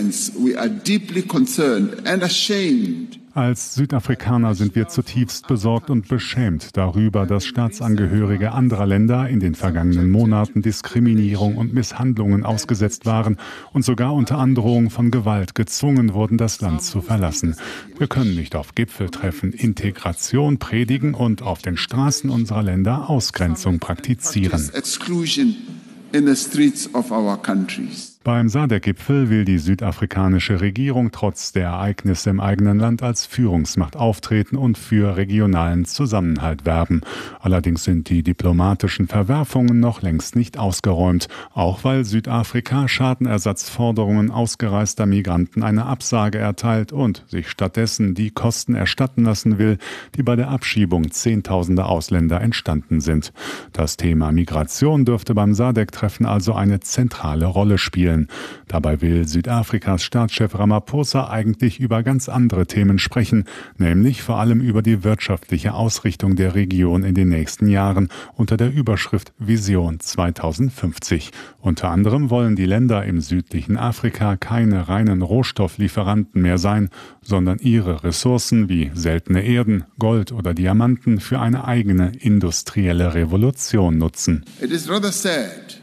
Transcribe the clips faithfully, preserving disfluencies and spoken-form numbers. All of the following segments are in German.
Africans, we are deeply concerned and ashamed. Als Südafrikaner sind wir zutiefst besorgt und beschämt darüber, dass Staatsangehörige anderer Länder in den vergangenen Monaten Diskriminierung und Misshandlungen ausgesetzt waren und sogar unter Androhung von Gewalt gezwungen wurden, das Land zu verlassen. Wir können nicht auf Gipfeltreffen Integration predigen und auf den Straßen unserer Länder Ausgrenzung praktizieren. In the streets of our countries. Beim S A D C-Gipfel will die südafrikanische Regierung trotz der Ereignisse im eigenen Land als Führungsmacht auftreten und für regionalen Zusammenhalt werben. Allerdings sind die diplomatischen Verwerfungen noch längst nicht ausgeräumt, auch weil Südafrika Schadenersatzforderungen ausgereister Migranten eine Absage erteilt und sich stattdessen die Kosten erstatten lassen will, die bei der Abschiebung zehntausender Ausländer entstanden sind. Das Thema Migration dürfte beim S A D C-Treffen also eine zentrale Rolle spielen. Dabei will Südafrikas Staatschef Ramaphosa eigentlich über ganz andere Themen sprechen, nämlich vor allem über die wirtschaftliche Ausrichtung der Region in den nächsten Jahren unter der Überschrift Vision zweitausendfünfzig. Unter anderem wollen die Länder im südlichen Afrika keine reinen Rohstofflieferanten mehr sein, sondern ihre Ressourcen wie seltene Erden, Gold oder Diamanten für eine eigene industrielle Revolution nutzen. It is rather sad.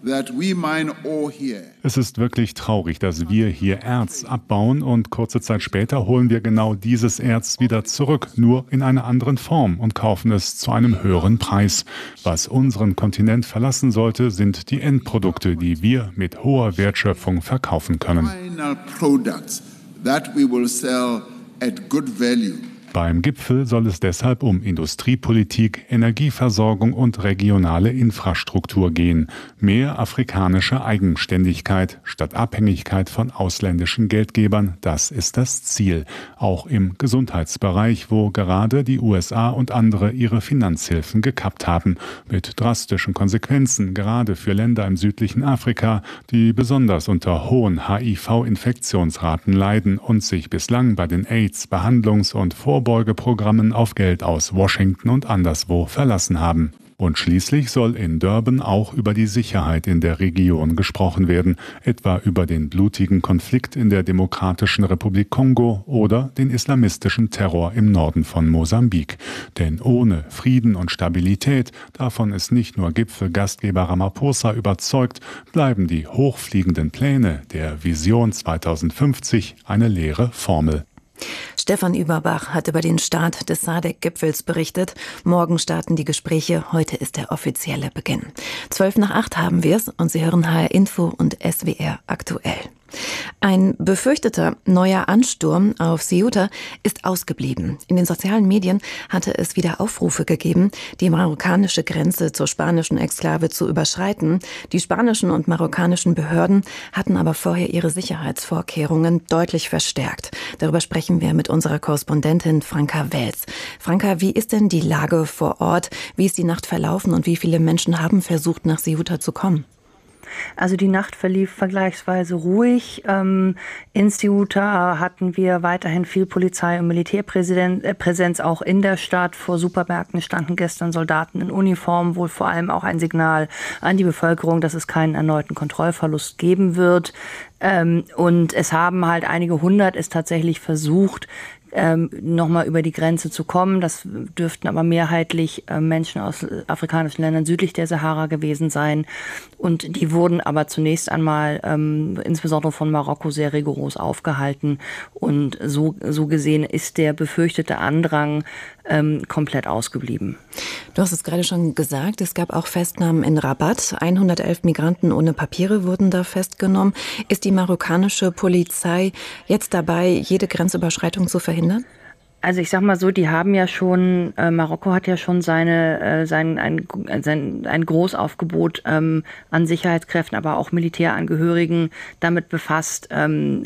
Es ist wirklich traurig, dass wir hier Erz abbauen und kurze Zeit später holen wir genau dieses Erz wieder zurück, nur in einer anderen Form und kaufen es zu einem höheren Preis. Was unseren Kontinent verlassen sollte, sind die Endprodukte, die wir mit hoher Wertschöpfung verkaufen können. Beim Gipfel soll es deshalb um Industriepolitik, Energieversorgung und regionale Infrastruktur gehen. Mehr afrikanische Eigenständigkeit statt Abhängigkeit von ausländischen Geldgebern, das ist das Ziel. Auch im Gesundheitsbereich, wo gerade die U S A und andere ihre Finanzhilfen gekappt haben. Mit drastischen Konsequenzen, gerade für Länder im südlichen Afrika, die besonders unter hohen H I V-Infektionsraten leiden und sich bislang bei den AIDS-, Behandlungs- und Vor Vorbeugeprogrammen auf Geld aus Washington und anderswo verlassen haben. Und schließlich soll in Durban auch über die Sicherheit in der Region gesprochen werden, etwa über den blutigen Konflikt in der Demokratischen Republik Kongo oder den islamistischen Terror im Norden von Mosambik. Denn ohne Frieden und Stabilität, davon ist nicht nur Gipfelgastgeber Ramaphosa überzeugt, bleiben die hochfliegenden Pläne der Vision zweitausendfünfzig eine leere Formel. Stefan Überbach hat über den Start des S A D C-Gipfels berichtet. Morgen starten die Gespräche, heute ist der offizielle Beginn. Zwölf nach acht haben wir es und Sie hören H R Info und S W R aktuell. Ein befürchteter neuer Ansturm auf Ceuta ist ausgeblieben. In den sozialen Medien hatte es wieder Aufrufe gegeben, die marokkanische Grenze zur spanischen Exklave zu überschreiten. Die spanischen und marokkanischen Behörden hatten aber vorher ihre Sicherheitsvorkehrungen deutlich verstärkt. Darüber sprechen wir mit unserer Korrespondentin Franka Wels. Franka, wie ist denn die Lage vor Ort? Wie ist die Nacht verlaufen und wie viele Menschen haben versucht, nach Ceuta zu kommen? Also die Nacht verlief vergleichsweise ruhig. Ähm, in Ceuta hatten wir weiterhin viel Polizei- und Militärpräsenz auch in der Stadt. Vor Supermärkten standen gestern Soldaten in Uniform, wohl vor allem auch ein Signal an die Bevölkerung, dass es keinen erneuten Kontrollverlust geben wird. Ähm, und es haben halt einige hundert es tatsächlich versucht, ähm, nochmal über die Grenze zu kommen. Das dürften aber mehrheitlich äh, Menschen aus afrikanischen Ländern südlich der Sahara gewesen sein. Und die wurden aber zunächst einmal ähm, insbesondere von Marokko sehr rigoros aufgehalten. Und so, so gesehen ist der befürchtete Andrang ähm, komplett ausgeblieben. Du hast es gerade schon gesagt, es gab auch Festnahmen in Rabat. hundertelf Migranten ohne Papiere wurden da festgenommen. Ist die marokkanische Polizei jetzt dabei, jede Grenzüberschreitung zu verhindern? Also ich sag mal so, die haben ja schon, äh, Marokko hat ja schon seine, äh, sein, ein, sein, ein Großaufgebot ähm, an Sicherheitskräften, aber auch Militärangehörigen damit befasst, ähm,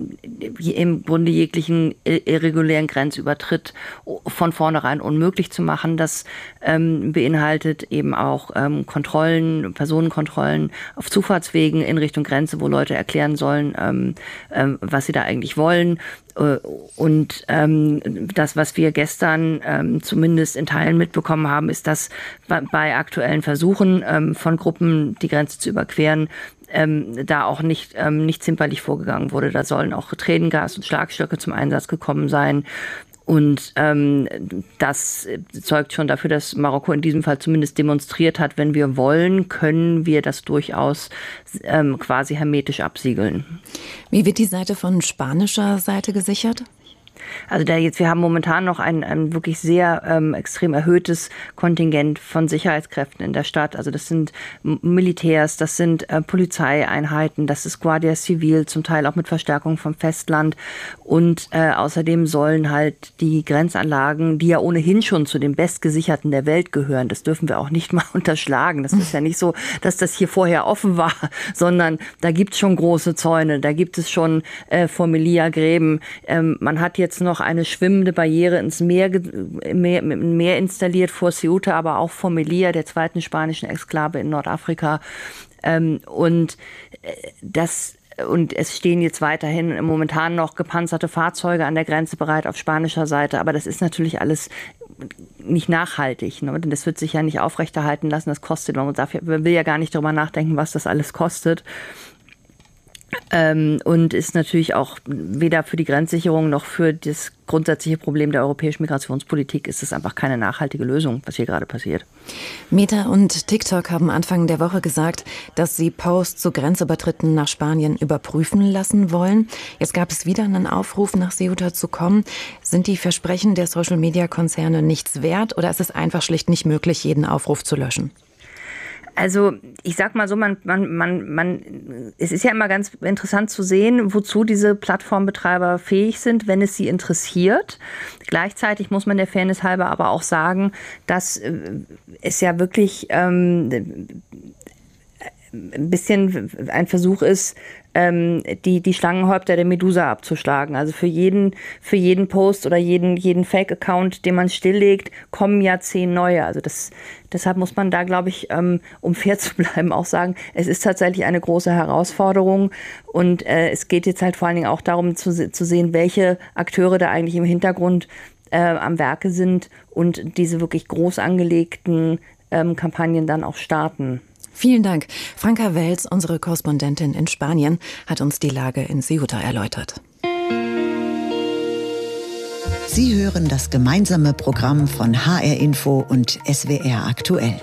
im Grunde jeglichen irregulären Grenzübertritt von vornherein unmöglich zu machen. Das ähm, beinhaltet eben auch ähm, Kontrollen, Personenkontrollen auf Zufahrtswegen in Richtung Grenze, wo Leute erklären sollen, ähm, ähm, was sie da eigentlich wollen. Und ähm, das, was wir gestern ähm, zumindest in Teilen mitbekommen haben, ist, dass bei aktuellen Versuchen ähm, von Gruppen die Grenze zu überqueren, ähm, da auch nicht, ähm, nicht zimperlich vorgegangen wurde. Da sollen auch Tränengas und Schlagstöcke zum Einsatz gekommen sein. Und ähm, das zeugt schon dafür, dass Marokko in diesem Fall zumindest demonstriert hat, wenn wir wollen, können wir das durchaus ähm, quasi hermetisch absiegeln. Wie wird die Seite von spanischer Seite gesichert? Also da jetzt, wir haben momentan noch ein, ein wirklich sehr ähm, extrem erhöhtes Kontingent von Sicherheitskräften in der Stadt. Also das sind Militärs, das sind äh, Polizeieinheiten, das ist Guardia Civil, zum Teil auch mit Verstärkung vom Festland. Und äh, außerdem sollen halt die Grenzanlagen, die ja ohnehin schon zu den bestgesicherten der Welt gehören, das dürfen wir auch nicht mal unterschlagen. Das ist ja nicht so, dass das hier vorher offen war, sondern da gibt es schon große Zäune, da gibt es schon äh, vor Melilla-Gräben. Ähm, man hat jetzt noch eine schwimmende Barriere ins Meer, Meer, Meer installiert vor Ceuta, aber auch vor Melilla, der zweiten spanischen Exklave in Nordafrika. Ähm, und das Und es stehen jetzt weiterhin momentan noch gepanzerte Fahrzeuge an der Grenze bereit auf spanischer Seite. Aber das ist natürlich alles nicht nachhaltig. Ne? Denn das wird sich ja nicht aufrechterhalten lassen. Das kostet, man darf, man will ja gar nicht darüber nachdenken, was das alles kostet. Ähm, und ist natürlich auch weder für die Grenzsicherung noch für das grundsätzliche Problem der europäischen Migrationspolitik ist es einfach keine nachhaltige Lösung, was hier gerade passiert. Meta und TikTok haben Anfang der Woche gesagt, dass sie Posts zu Grenzübertritten nach Spanien überprüfen lassen wollen. Jetzt gab es wieder einen Aufruf, nach Ceuta zu kommen. Sind die Versprechen der Social-Media-Konzerne nichts wert oder ist es einfach schlicht nicht möglich, jeden Aufruf zu löschen? Also ich sag mal so, man, man, man, man, es ist ja immer ganz interessant zu sehen, wozu diese Plattformbetreiber fähig sind, wenn es sie interessiert. Gleichzeitig muss man der Fairness halber aber auch sagen, dass es ja wirklich ähm, ein bisschen ein Versuch ist, ähm, die, die Schlangenhäupter der Medusa abzuschlagen. Also für jeden, für jeden Post oder jeden, jeden Fake-Account, den man stilllegt, kommen ja zehn neue. Also das, deshalb muss man da, glaube ich, ähm, um fair zu bleiben, auch sagen, es ist tatsächlich eine große Herausforderung. Und äh, es geht jetzt halt vor allen Dingen auch darum zu, zu sehen, welche Akteure da eigentlich im Hintergrund äh, am Werke sind und diese wirklich groß angelegten ähm, Kampagnen dann auch starten. Vielen Dank. Franka Wels, unsere Korrespondentin in Spanien, hat uns die Lage in Ceuta erläutert. Sie hören das gemeinsame Programm von H R Info und S W R aktuell.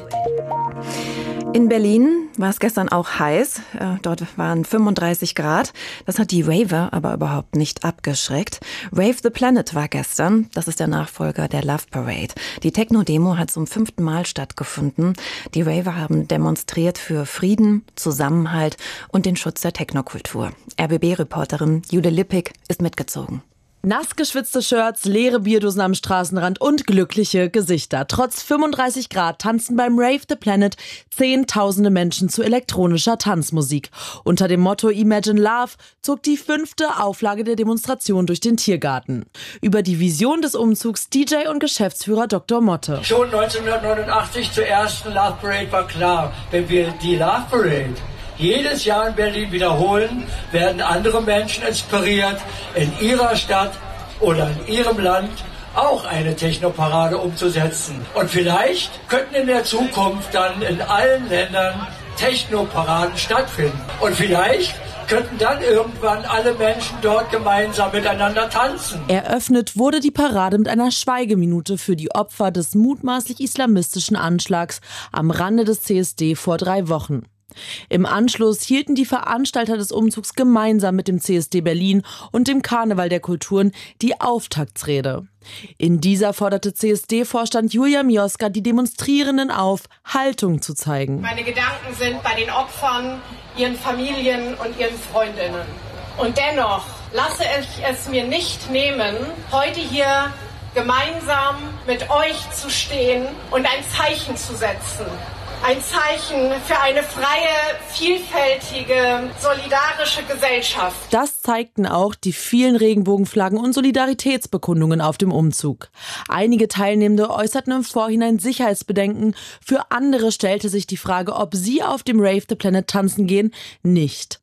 In Berlin war es gestern auch heiß. Dort waren fünfunddreißig Grad. Das hat die Raver aber überhaupt nicht abgeschreckt. Rave the Planet war gestern. Das ist der Nachfolger der Love Parade. Die Techno-Demo hat zum fünften Mal stattgefunden. Die Raver haben demonstriert für Frieden, Zusammenhalt und den Schutz der Technokultur. R B B-Reporterin Jude Lippig ist mitgezogen. Nass geschwitzte Shirts, leere Bierdosen am Straßenrand und glückliche Gesichter. Trotz fünfunddreißig Grad tanzen beim Rave the Planet zehntausende Menschen zu elektronischer Tanzmusik. Unter dem Motto Imagine Love zog die fünfte Auflage der Demonstration durch den Tiergarten. Über die Vision des Umzugs D J und Geschäftsführer Doktor Motte. Schon neunzehnhundertneunundachtzig zur ersten Love Parade war klar, wenn wir die Love Parade jedes Jahr in Berlin wiederholen, werden andere Menschen inspiriert, in ihrer Stadt oder in ihrem Land auch eine Technoparade umzusetzen. Und vielleicht könnten in der Zukunft dann in allen Ländern Technoparaden stattfinden. Und vielleicht könnten dann irgendwann alle Menschen dort gemeinsam miteinander tanzen. Eröffnet wurde die Parade mit einer Schweigeminute für die Opfer des mutmaßlich islamistischen Anschlags am Rande des C S D vor drei Wochen. Im Anschluss hielten die Veranstalter des Umzugs gemeinsam mit dem C S D Berlin und dem Karneval der Kulturen die Auftaktsrede. In dieser forderte C S D-Vorstand Julia Mioska die Demonstrierenden auf, Haltung zu zeigen. Meine Gedanken sind bei den Opfern, ihren Familien und ihren Freundinnen. Und dennoch lasse ich es mir nicht nehmen, heute hier gemeinsam mit euch zu stehen und ein Zeichen zu setzen. Ein Zeichen für eine freie, vielfältige, solidarische Gesellschaft. Das zeigten auch die vielen Regenbogenflaggen und Solidaritätsbekundungen auf dem Umzug. Einige Teilnehmende äußerten im Vorhinein Sicherheitsbedenken. Für andere stellte sich die Frage, ob sie auf dem Rave the Planet tanzen gehen, nicht.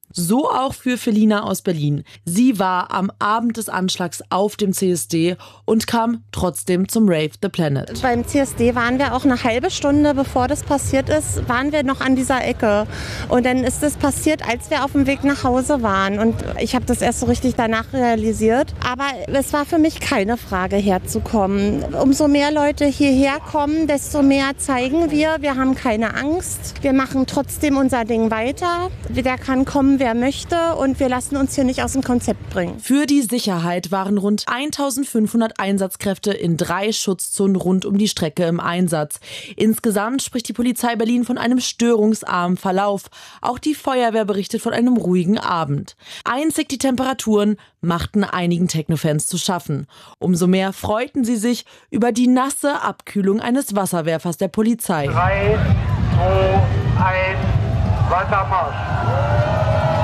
So auch für Felina aus Berlin. Sie war am Abend des Anschlags auf dem C S D und kam trotzdem zum Rave the Planet. Beim C S D waren wir auch eine halbe Stunde, bevor das passiert ist, waren wir noch an dieser Ecke. Und dann ist es passiert, als wir auf dem Weg nach Hause waren. Und ich habe das erst so richtig danach realisiert. Aber es war für mich keine Frage, herzukommen. Umso mehr Leute hierher kommen, desto mehr zeigen wir. Wir haben keine Angst. Wir machen trotzdem unser Ding weiter. Der kann kommen, wer möchte, und wir lassen uns hier nicht aus dem Konzept bringen. Für die Sicherheit waren rund eintausendfünfhundert Einsatzkräfte in drei Schutzzonen rund um die Strecke im Einsatz. Insgesamt spricht die Polizei Berlin von einem störungsarmen Verlauf. Auch die Feuerwehr berichtet von einem ruhigen Abend. Einzig die Temperaturen machten einigen Techno-Fans zu schaffen. Umso mehr freuten sie sich über die nasse Abkühlung eines Wasserwerfers der Polizei. drei, zwei, eins, Wassermarsch.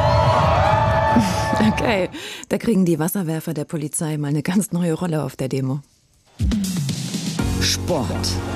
Okay, da kriegen die Wasserwerfer der Polizei mal eine ganz neue Rolle auf der Demo. Sport.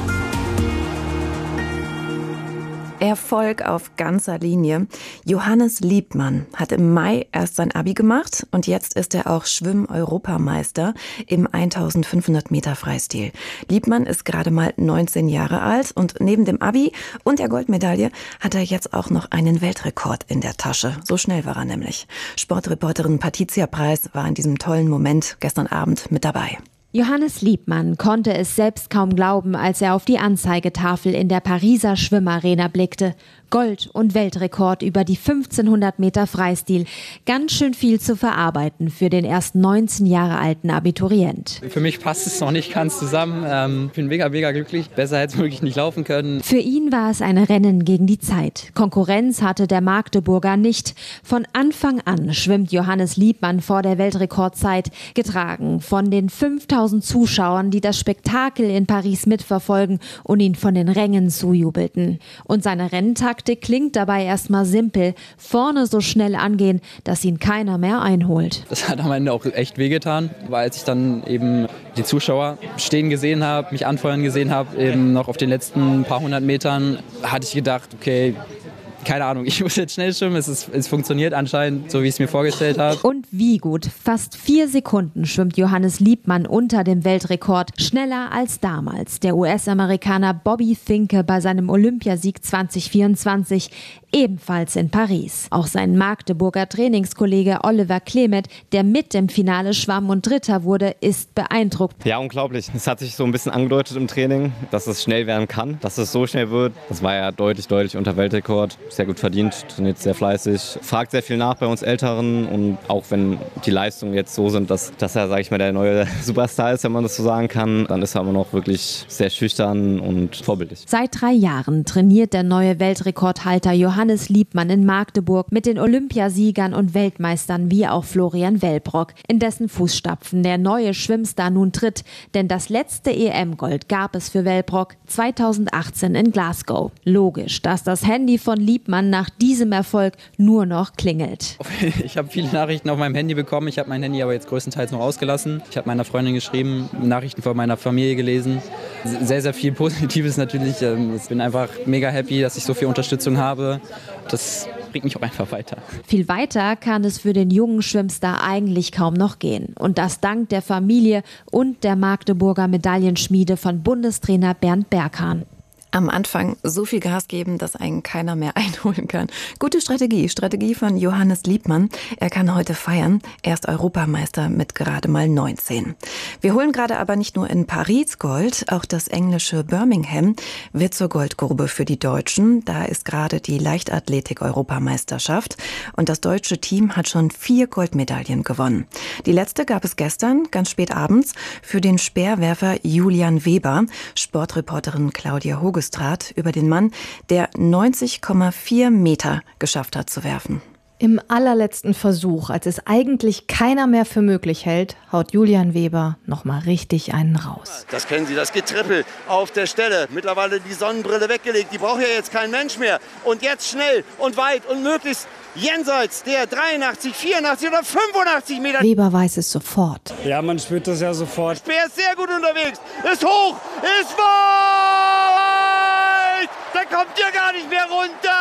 Erfolg auf ganzer Linie. Johannes Liebmann hat im Mai erst sein Abi gemacht und jetzt ist er auch Schwimm-Europameister im eintausendfünfhundert Meter Freistil. Liebmann ist gerade mal neunzehn Jahre alt und neben dem Abi und der Goldmedaille hat er jetzt auch noch einen Weltrekord in der Tasche. So schnell war er nämlich. Sportreporterin Patricia Preis war in diesem tollen Moment gestern Abend mit dabei. Johannes Liebmann konnte es selbst kaum glauben, als er auf die Anzeigetafel in der Pariser Schwimmarena blickte. Gold- und Weltrekord über die fünfzehnhundert Meter Freistil. Ganz schön viel zu verarbeiten für den erst neunzehn Jahre alten Abiturient. Für mich passt es noch nicht ganz zusammen. Ähm, ich bin mega, mega glücklich. Besser hätte es wirklich nicht laufen können. Für ihn war es ein Rennen gegen die Zeit. Konkurrenz hatte der Magdeburger nicht. Von Anfang an schwimmt Johannes Liebmann vor der Weltrekordzeit, getragen von den fünftausend Zuschauern, die das Spektakel in Paris mitverfolgen und ihn von den Rängen zujubelten. Und seine Renntaktik klingt dabei erstmal simpel. Vorne so schnell angehen, dass ihn keiner mehr einholt. Das hat am Ende auch echt wehgetan, weil als ich dann eben die Zuschauer stehen gesehen habe, mich anfeuern gesehen habe, eben noch auf den letzten paar hundert Metern, hatte ich gedacht, okay, keine Ahnung, ich muss jetzt schnell schwimmen, es, ist, es funktioniert anscheinend, so wie ich es mir vorgestellt habe. Und wie gut, fast vier Sekunden schwimmt Johannes Liebmann unter dem Weltrekord, schneller als damals der U S-Amerikaner Bobby Finke bei seinem Olympiasieg zwanzig vierundzwanzig, ebenfalls in Paris. Auch sein Magdeburger Trainingskollege Oliver Klemet, der mit im Finale schwamm und Dritter wurde, ist beeindruckt. Ja, unglaublich. Es hat sich so ein bisschen angedeutet im Training, dass es schnell werden kann, dass es so schnell wird. Das war ja deutlich, deutlich unter Weltrekord. Sehr gut verdient, trainiert sehr fleißig, fragt sehr viel nach bei uns Älteren und auch wenn die Leistungen jetzt so sind, dass, dass er, sage ich mal, der neue Superstar ist, wenn man das so sagen kann, dann ist er aber noch wirklich sehr schüchtern und vorbildlich. Seit drei Jahren trainiert der neue Weltrekordhalter Johannes Liebmann in Magdeburg mit den Olympiasiegern und Weltmeistern wie auch Florian Wellbrock, in dessen Fußstapfen der neue Schwimmstar nun tritt, denn das letzte E M-Gold gab es für Wellbrock zweitausendachtzehn in Glasgow. Logisch, dass das Handy von Liebmann man nach diesem Erfolg nur noch klingelt. Ich habe viele Nachrichten auf meinem Handy bekommen. Ich habe mein Handy aber jetzt größtenteils noch ausgelassen. Ich habe meiner Freundin geschrieben, Nachrichten von meiner Familie gelesen. Sehr, sehr viel Positives natürlich. Ich bin einfach mega happy, dass ich so viel Unterstützung habe. Das bringt mich auch einfach weiter. Viel weiter kann es für den jungen Schwimmstar eigentlich kaum noch gehen. Und das dank der Familie und der Magdeburger Medaillenschmiede von Bundestrainer Bernd Berghahn. Am Anfang so viel Gas geben, dass einen keiner mehr einholen kann. Gute Strategie. Strategie von Johannes Liebmann. Er kann heute feiern. Er ist Europameister mit gerade mal neunzehn. Wir holen gerade aber nicht nur in Paris Gold. Auch das englische Birmingham wird zur Goldgrube für die Deutschen. Da ist gerade die Leichtathletik-Europameisterschaft. Und das deutsche Team hat schon vier Goldmedaillen gewonnen. Die letzte gab es gestern, ganz spät abends, für den Speerwerfer Julian Weber. Sportreporterin Claudia Hoge über den Mann, der neunzig Komma vier Meter geschafft hat zu werfen. Im allerletzten Versuch, als es eigentlich keiner mehr für möglich hält, haut Julian Weber noch mal richtig einen raus. Das kennen Sie, das Getrippel auf der Stelle. Mittlerweile die Sonnenbrille weggelegt, die braucht ja jetzt kein Mensch mehr. Und jetzt schnell und weit und möglichst jenseits der dreiundachtzig, vierundachtzig oder fünfundachtzig Meter. Weber weiß es sofort. Ja, man spürt das ja sofort. Speer ist sehr gut unterwegs, ist hoch, ist weit! Da kommt ihr gar nicht mehr runter!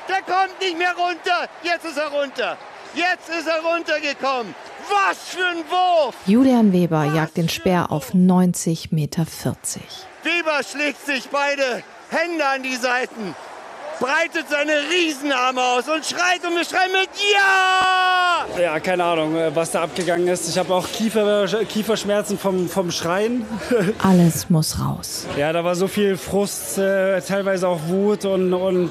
Der kommt nicht mehr runter. Jetzt ist er runter. Jetzt ist er runtergekommen. Was für ein Wurf! Julian Weber jagt den Speer auf neunzig Meter vierzig. Weber schlägt sich beide Hände an die Seiten, breitet seine Riesenarme aus und schreit und wir schreien mit Ja! Ja, keine Ahnung, was da abgegangen ist. Ich habe auch Kiefer, Kieferschmerzen vom, vom Schreien. Alles muss raus. Ja, da war so viel Frust, äh, teilweise auch Wut und, und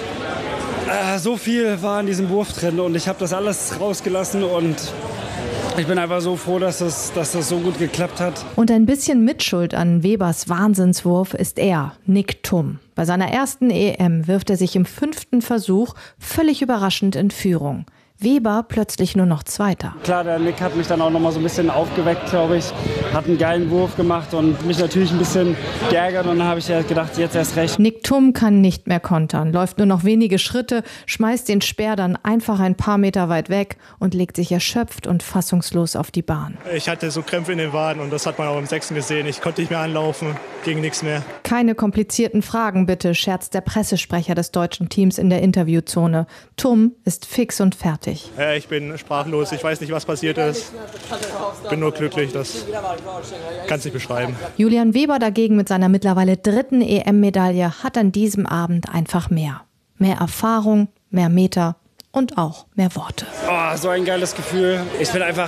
äh, so viel war in diesem Wurf drin und ich habe das alles rausgelassen und ich bin einfach so froh, dass das, dass das so gut geklappt hat. Und ein bisschen Mitschuld an Webers Wahnsinnswurf ist er, Nick Thum. Bei seiner ersten E M wirft er sich im fünften Versuch völlig überraschend in Führung. Weber plötzlich nur noch Zweiter. Klar, der Nick hat mich dann auch noch mal so ein bisschen aufgeweckt, glaube ich. Hat einen geilen Wurf gemacht und mich natürlich ein bisschen geärgert. Und dann habe ich ja gedacht, jetzt erst recht. Nick Thum kann nicht mehr kontern, läuft nur noch wenige Schritte, schmeißt den Speer dann einfach ein paar Meter weit weg und legt sich erschöpft und fassungslos auf die Bahn. Ich hatte so Krämpfe in den Waden und das hat man auch im Sechsten gesehen. Ich konnte nicht mehr anlaufen, ging nichts mehr. Keine komplizierten Fragen bitte, scherzt der Pressesprecher des deutschen Teams in der Interviewzone. Thum ist fix und fertig. Ja, ich bin sprachlos, ich weiß nicht, was passiert ist. Bin nur glücklich, das kann es nicht beschreiben. Julian Weber dagegen mit seiner mittlerweile dritten E M-Medaille hat an diesem Abend einfach mehr. Mehr Erfahrung, mehr Meter und auch mehr Worte. Oh, so ein geiles Gefühl. Ich bin einfach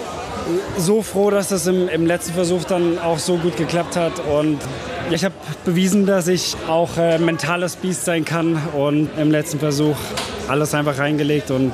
so froh, dass das im, im letzten Versuch dann auch so gut geklappt hat. Und ich habe bewiesen, dass ich auch äh, mentales Biest sein kann. Und im letzten Versuch alles einfach reingelegt und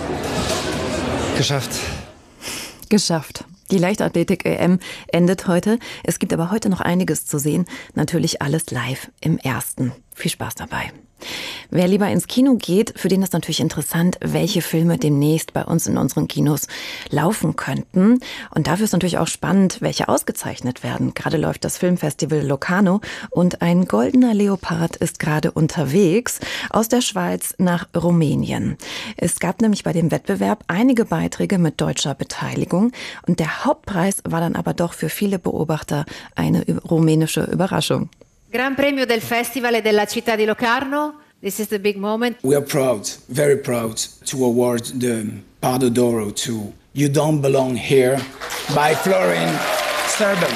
geschafft. Geschafft. Die Leichtathletik-E M endet heute. Es gibt aber heute noch einiges zu sehen. Natürlich alles live im Ersten. Viel Spaß dabei. Wer lieber ins Kino geht, für den ist natürlich interessant, welche Filme demnächst bei uns in unseren Kinos laufen könnten. Und dafür ist natürlich auch spannend, welche ausgezeichnet werden. Gerade läuft das Filmfestival Locarno und ein goldener Leopard ist gerade unterwegs aus der Schweiz nach Rumänien. Es gab nämlich bei dem Wettbewerb einige Beiträge mit deutscher Beteiligung und der Hauptpreis war dann aber doch für viele Beobachter eine rumänische Überraschung. Gran Premio del Festival della Città di Locarno. This is the big moment. We are proud, very proud, to award the Pardo d'Oro to You Don't Belong Here by Florin Serban.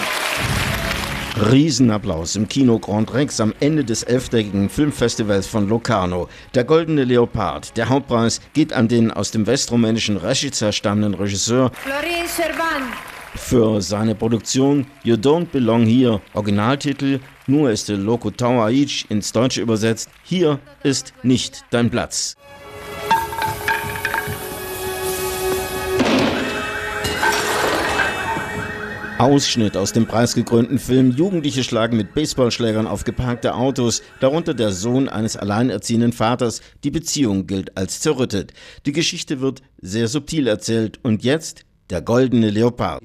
Riesenapplaus im Kino Grand Rex am Ende des elftägigen Filmfestivals von Locarno. Der Goldene Leopard, der Hauptpreis, geht an den aus dem westrumänischen Rešica stammenden Regisseur Florin Serban. Für seine Produktion You Don't Belong Here, Originaltitel Nur este locul tău aici, ins Deutsche übersetzt, hier ist nicht dein Platz. Ausschnitt aus dem preisgekrönten Film. Jugendliche schlagen mit Baseballschlägern auf geparkte Autos, darunter der Sohn eines alleinerziehenden Vaters. Die Beziehung gilt als zerrüttet. Die Geschichte wird sehr subtil erzählt und jetzt der Goldene Leopard.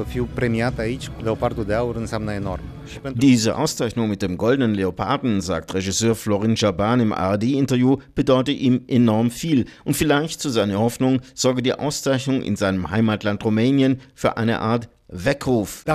Diese Auszeichnung mit dem Goldenen Leoparden, sagt Regisseur Florin Serban im A R D-Interview, bedeutet ihm enorm viel. Und vielleicht, zu seiner Hoffnung, sorge die Auszeichnung in seinem Heimatland Rumänien für eine Art Weckruf.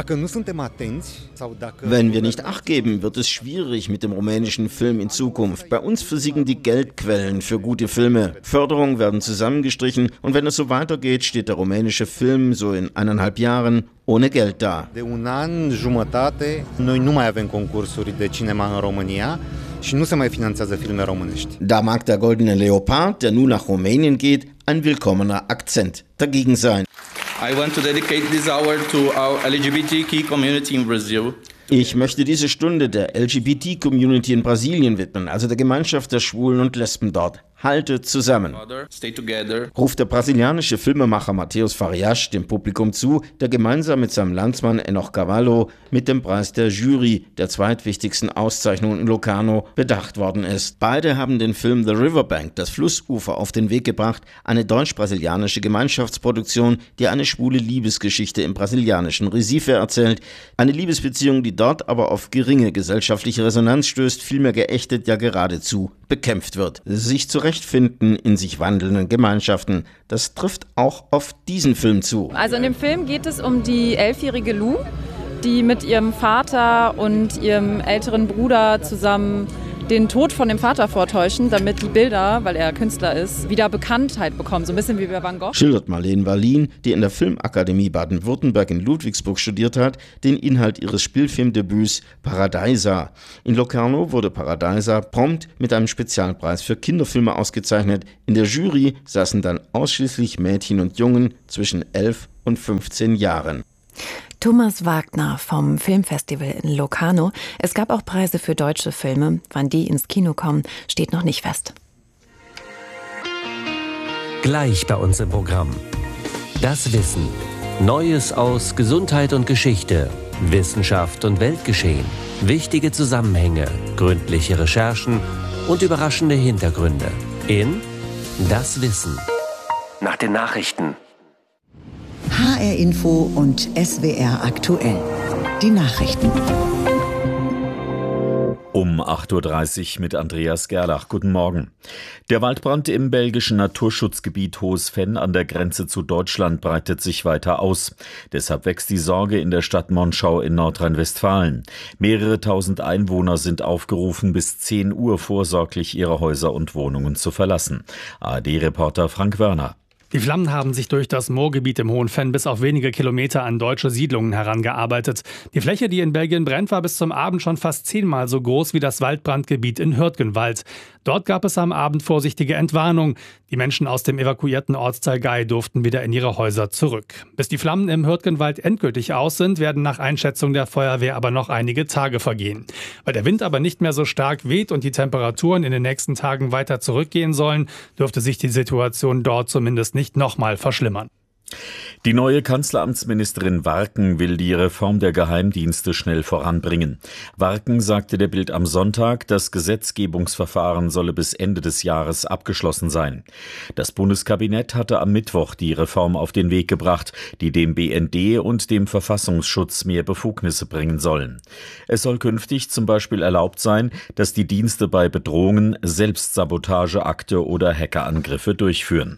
Wenn wir nicht Acht geben, wird es schwierig mit dem rumänischen Film in Zukunft. Bei uns versiegen die Geldquellen für gute Filme. Förderungen werden zusammengestrichen und wenn es so weitergeht, steht der rumänische Film so in eineinhalb Jahren ohne Geld da. De un an jumătate, noi nu mai avem concursuri de cinema în România și nu se mai finanțează filme românești. Da mag der Goldene Leopard, der nun nach Rumänien geht, ein willkommener Akzent dagegen sein. I want to dedicate this hour to our L G B T Q community in Brazil. Ich möchte diese Stunde der L G B T-Community in Brasilien widmen, also der Gemeinschaft der Schwulen und Lesben dort. Haltet zusammen, Stay together. Ruft der brasilianische Filmemacher Matheus Farias dem Publikum zu, der gemeinsam mit seinem Landsmann Enoch Cavallo mit dem Preis der Jury, der zweitwichtigsten Auszeichnung in Locarno, bedacht worden ist. Beide haben den Film The Riverbank, das Flussufer, auf den Weg gebracht, eine deutsch-brasilianische Gemeinschaftsproduktion, die eine schwule Liebesgeschichte im brasilianischen Recife erzählt. Eine Liebesbeziehung, die dort aber auf geringe gesellschaftliche Resonanz stößt, vielmehr geächtet, ja geradezu bekämpft wird. Sich zurechtfinden in sich wandelnden Gemeinschaften, das trifft auch auf diesen Film zu. Also in dem Film geht es um die elfjährige Lou, die mit ihrem Vater und ihrem älteren Bruder zusammen den Tod von dem Vater vortäuschen, damit die Bilder, weil er Künstler ist, wieder Bekanntheit bekommen. So ein bisschen wie bei Van Gogh. Schildert Marlene Wallin, die in der Filmakademie Baden-Württemberg in Ludwigsburg studiert hat, den Inhalt ihres Spielfilmdebüts Paradeiser. In Locarno wurde Paradeiser prompt mit einem Spezialpreis für Kinderfilme ausgezeichnet. In der Jury saßen dann ausschließlich Mädchen und Jungen zwischen elf und fünfzehn Jahren. Thomas Wagner vom Filmfestival in Locarno. Es gab auch Preise für deutsche Filme. Wann die ins Kino kommen, steht noch nicht fest. Gleich bei uns im Programm. Das Wissen. Neues aus Gesundheit und Geschichte, Wissenschaft und Weltgeschehen. Wichtige Zusammenhänge, gründliche Recherchen und überraschende Hintergründe. In Das Wissen. Nach den Nachrichten. H R Info und S W R aktuell. Die Nachrichten. Um acht Uhr dreißig mit Andreas Gerlach. Guten Morgen. Der Waldbrand im belgischen Naturschutzgebiet Hohes Venn an der Grenze zu Deutschland breitet sich weiter aus. Deshalb wächst die Sorge in der Stadt Monschau in Nordrhein-Westfalen. Mehrere tausend Einwohner sind aufgerufen, bis zehn Uhr vorsorglich ihre Häuser und Wohnungen zu verlassen. A R D-Reporter Frank Wörner. Die Flammen haben sich durch das Moorgebiet im Hohen Venn bis auf wenige Kilometer an deutsche Siedlungen herangearbeitet. Die Fläche, die in Belgien brennt, war bis zum Abend schon fast zehnmal so groß wie das Waldbrandgebiet in Hürtgenwald. Dort gab es am Abend vorsichtige Entwarnung. Die Menschen aus dem evakuierten Ortsteil Gei durften wieder in ihre Häuser zurück. Bis die Flammen im Hürtgenwald endgültig aus sind, werden nach Einschätzung der Feuerwehr aber noch einige Tage vergehen. Weil der Wind aber nicht mehr so stark weht und die Temperaturen in den nächsten Tagen weiter zurückgehen sollen, dürfte sich die Situation dort zumindest nicht nochmal verschlimmern. Die neue Kanzleramtsministerin Warken will die Reform der Geheimdienste schnell voranbringen. Warken sagte der Bild am Sonntag, das Gesetzgebungsverfahren solle bis Ende des Jahres abgeschlossen sein. Das Bundeskabinett hatte am Mittwoch die Reform auf den Weg gebracht, die dem B N D und dem Verfassungsschutz mehr Befugnisse bringen sollen. Es soll künftig zum Beispiel erlaubt sein, dass die Dienste bei Bedrohungen Selbstsabotageakte oder Hackerangriffe durchführen.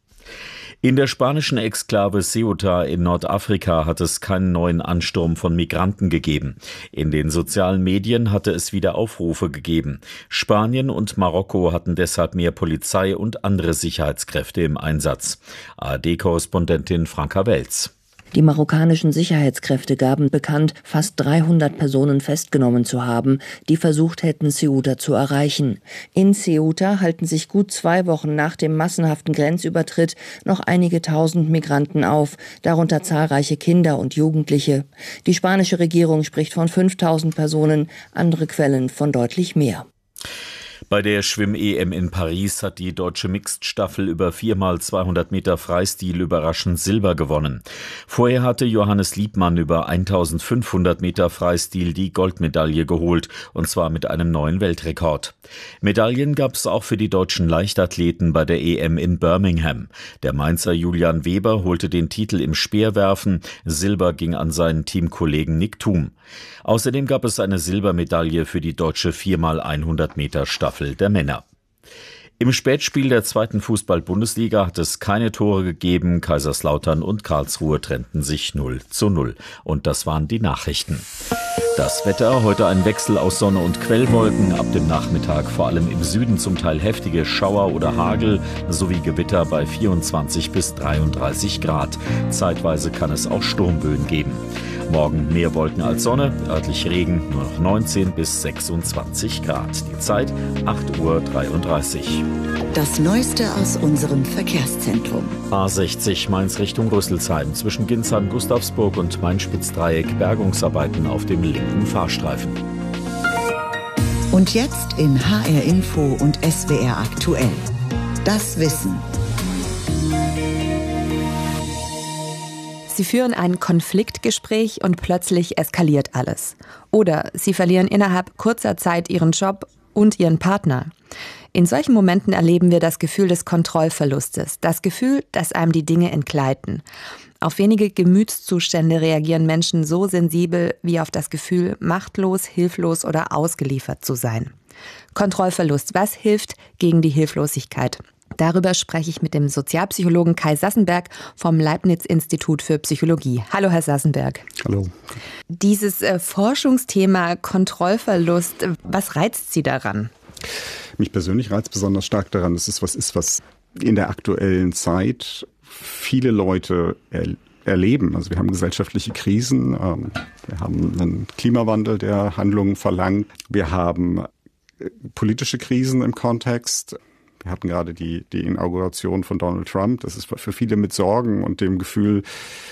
In der spanischen Exklave Ceuta in Nordafrika hat es keinen neuen Ansturm von Migranten gegeben. In den sozialen Medien hatte es wieder Aufrufe gegeben. Spanien und Marokko hatten deshalb mehr Polizei und andere Sicherheitskräfte im Einsatz. A R D-Korrespondentin Franka Welz. Die marokkanischen Sicherheitskräfte gaben bekannt, fast dreihundert Personen festgenommen zu haben, die versucht hätten, Ceuta zu erreichen. In Ceuta halten sich gut zwei Wochen nach dem massenhaften Grenzübertritt noch einige tausend Migranten auf, darunter zahlreiche Kinder und Jugendliche. Die spanische Regierung spricht von fünftausend Personen, andere Quellen von deutlich mehr. Bei der Schwimm-E M in Paris hat die deutsche Mixed-Staffel über vier mal zweihundert Meter Freistil überraschend Silber gewonnen. Vorher hatte Johannes Liebmann über eintausendfünfhundert Meter Freistil die Goldmedaille geholt, und zwar mit einem neuen Weltrekord. Medaillen gab es auch für die deutschen Leichtathleten bei der E M in Birmingham. Der Mainzer Julian Weber holte den Titel im Speerwerfen, Silber ging an seinen Teamkollegen Nick Thum. Außerdem gab es eine Silbermedaille für die deutsche vier mal hundert Meter Staffel der Männer. Im Spätspiel der zweiten Fußball-Bundesliga hat es keine Tore gegeben. Kaiserslautern und Karlsruhe trennten sich null zu null. Und das waren die Nachrichten. Das Wetter, heute ein Wechsel aus Sonne und Quellwolken, ab dem Nachmittag vor allem im Süden zum Teil heftige Schauer oder Hagel sowie Gewitter bei vierundzwanzig bis dreiunddreißig Grad. Zeitweise kann es auch Sturmböen geben. Morgen mehr Wolken als Sonne, örtlich Regen, nur noch neunzehn bis sechsundzwanzig Grad. Die Zeit acht Uhr dreiunddreißig. Das Neueste aus unserem Verkehrszentrum. A sechzig Mainz Richtung Rüsselsheim. Zwischen Ginsheim, Gustavsburg und Main-Spitz-Dreieck Bergungsarbeiten auf dem linken Fahrstreifen. Und jetzt in H R Info und S W R aktuell. Das Wissen. Sie führen ein Konfliktgespräch und plötzlich eskaliert alles. Oder Sie verlieren innerhalb kurzer Zeit Ihren Job und Ihren Partner. In solchen Momenten erleben wir das Gefühl des Kontrollverlustes, das Gefühl, dass einem die Dinge entgleiten. Auf wenige Gemütszustände reagieren Menschen so sensibel wie auf das Gefühl, machtlos, hilflos oder ausgeliefert zu sein. Kontrollverlust, was hilft gegen die Hilflosigkeit? Darüber spreche ich mit dem Sozialpsychologen Kai Sassenberg vom Leibniz-Institut für Psychologie. Hallo, Herr Sassenberg. Hallo. Dieses äh, Forschungsthema Kontrollverlust, was reizt Sie daran? Mich persönlich reizt besonders stark daran, dass es was ist, was in der aktuellen Zeit viele Leute er- erleben. Also wir haben gesellschaftliche Krisen, ähm, wir haben einen Klimawandel, der Handlungen verlangt, wir haben äh, politische Krisen im Kontext. Wir hatten gerade die, die Inauguration von Donald Trump. Das ist für viele mit Sorgen und dem Gefühl,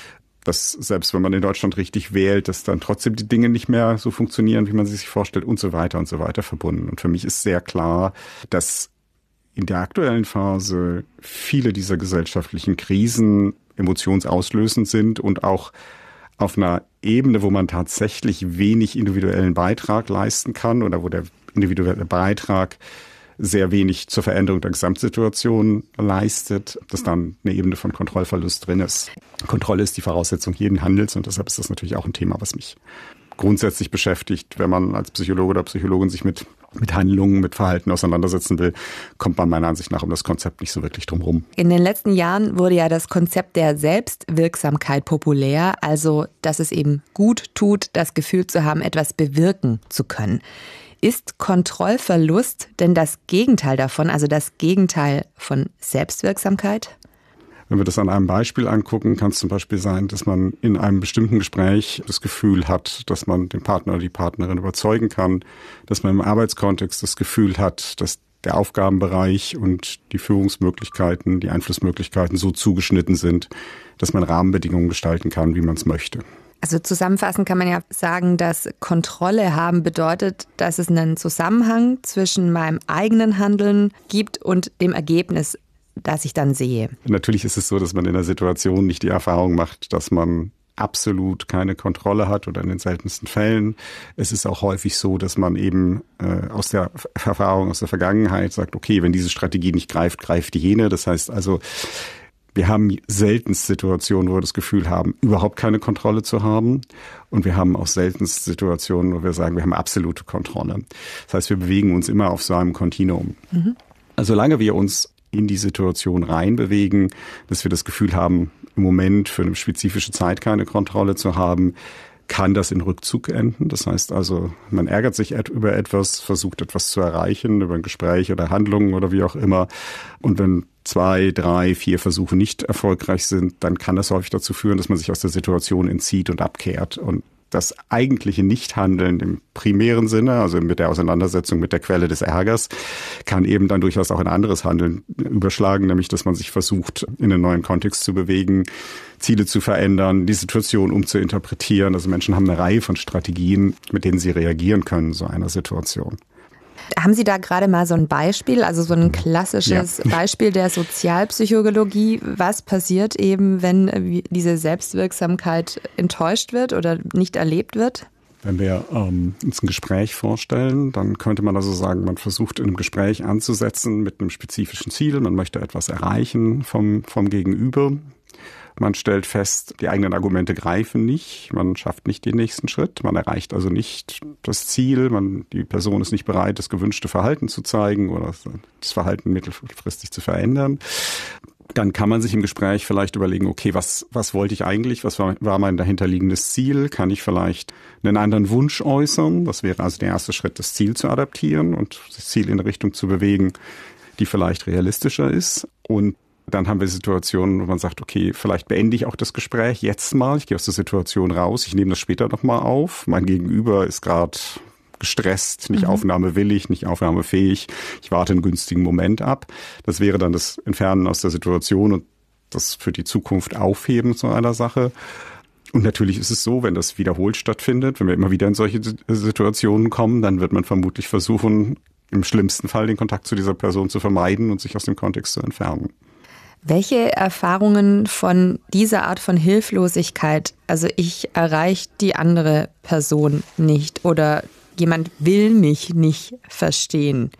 dass selbst wenn man in Deutschland richtig wählt, dass dann trotzdem die Dinge nicht mehr so funktionieren, wie man sie sich vorstellt und so weiter und so weiter verbunden. Und für mich ist sehr klar, dass in der aktuellen Phase viele dieser gesellschaftlichen Krisen emotionsauslösend sind und auch auf einer Ebene, wo man tatsächlich wenig individuellen Beitrag leisten kann oder wo der individuelle Beitrag sehr wenig zur Veränderung der Gesamtsituation leistet, dass dann eine Ebene von Kontrollverlust drin ist. Kontrolle ist die Voraussetzung jeden Handels und deshalb ist das natürlich auch ein Thema, was mich grundsätzlich beschäftigt. Wenn man als Psychologe oder Psychologin sich mit, mit Handlungen, mit Verhalten auseinandersetzen will, kommt man meiner Ansicht nach um das Konzept nicht so wirklich drum rum. In den letzten Jahren wurde ja das Konzept der Selbstwirksamkeit populär, also dass es eben gut tut, das Gefühl zu haben, etwas bewirken zu können. Ist Kontrollverlust denn das Gegenteil davon, also das Gegenteil von Selbstwirksamkeit? Wenn wir das an einem Beispiel angucken, kann es zum Beispiel sein, dass man in einem bestimmten Gespräch das Gefühl hat, dass man den Partner oder die Partnerin überzeugen kann, dass man im Arbeitskontext das Gefühl hat, dass der Aufgabenbereich und die Führungsmöglichkeiten, die Einflussmöglichkeiten so zugeschnitten sind, dass man Rahmenbedingungen gestalten kann, wie man es möchte. Also zusammenfassend kann man ja sagen, dass Kontrolle haben bedeutet, dass es einen Zusammenhang zwischen meinem eigenen Handeln gibt und dem Ergebnis, das ich dann sehe. Natürlich ist es so, dass man in der Situation nicht die Erfahrung macht, dass man absolut keine Kontrolle hat oder in den seltensten Fällen. Es ist auch häufig so, dass man eben äh, aus der Erfahrung aus der Vergangenheit sagt, okay, wenn diese Strategie nicht greift, greift die jene. Das heißt also, wir haben seltenst Situationen, wo wir das Gefühl haben, überhaupt keine Kontrolle zu haben. Und wir haben auch seltenst Situationen, wo wir sagen, wir haben absolute Kontrolle. Das heißt, wir bewegen uns immer auf so einem Kontinuum. Mhm. Also solange wir uns in die Situation reinbewegen, dass wir das Gefühl haben, im Moment für eine spezifische Zeit keine Kontrolle zu haben, kann das in Rückzug enden. Das heißt also, man ärgert sich über etwas, versucht etwas zu erreichen, über ein Gespräch oder Handlungen oder wie auch immer. Und wenn zwei, drei, vier Versuche nicht erfolgreich sind, dann kann das häufig dazu führen, dass man sich aus der Situation entzieht und abkehrt. Und das eigentliche Nichthandeln im primären Sinne, also mit der Auseinandersetzung mit der Quelle des Ärgers, kann eben dann durchaus auch ein anderes Handeln überschlagen, nämlich dass man sich versucht, in einen neuen Kontext zu bewegen, Ziele zu verändern, die Situation umzuinterpretieren. Also Menschen haben eine Reihe von Strategien, mit denen sie reagieren können in so einer Situation. Haben Sie da gerade mal so ein Beispiel, also so ein klassisches ja. Beispiel der Sozialpsychologie? Was passiert eben, wenn diese Selbstwirksamkeit enttäuscht wird oder nicht erlebt wird? Wenn wir ähm, uns ein Gespräch vorstellen, dann könnte man also sagen, man versucht in einem Gespräch anzusetzen mit einem spezifischen Ziel. Man möchte etwas erreichen vom, vom Gegenüber. Man stellt fest, die eigenen Argumente greifen nicht, man schafft nicht den nächsten Schritt, man erreicht also nicht das Ziel, man, die Person ist nicht bereit, das gewünschte Verhalten zu zeigen oder das Verhalten mittelfristig zu verändern. Dann kann man sich im Gespräch vielleicht überlegen, okay, was, was wollte ich eigentlich, was war, war mein dahinterliegendes Ziel? Kann ich vielleicht einen anderen Wunsch äußern? Das wäre also der erste Schritt, das Ziel zu adaptieren und das Ziel in eine Richtung zu bewegen, die vielleicht realistischer ist. Und dann haben wir Situationen, wo man sagt, okay, vielleicht beende ich auch das Gespräch jetzt mal. Ich gehe aus der Situation raus, ich nehme das später nochmal auf. Mein Gegenüber ist gerade gestresst, nicht mhm. aufnahmewillig, nicht aufnahmefähig. Ich warte einen günstigen Moment ab. Das wäre dann das Entfernen aus der Situation und das für die Zukunft Aufheben zu einer Sache. Und natürlich ist es so, wenn das wiederholt stattfindet, wenn wir immer wieder in solche Situationen kommen, dann wird man vermutlich versuchen, im schlimmsten Fall den Kontakt zu dieser Person zu vermeiden und sich aus dem Kontext zu entfernen. Welche Erfahrungen von dieser Art von Hilflosigkeit, also ich erreiche die andere Person nicht oder jemand will mich nicht verstehen,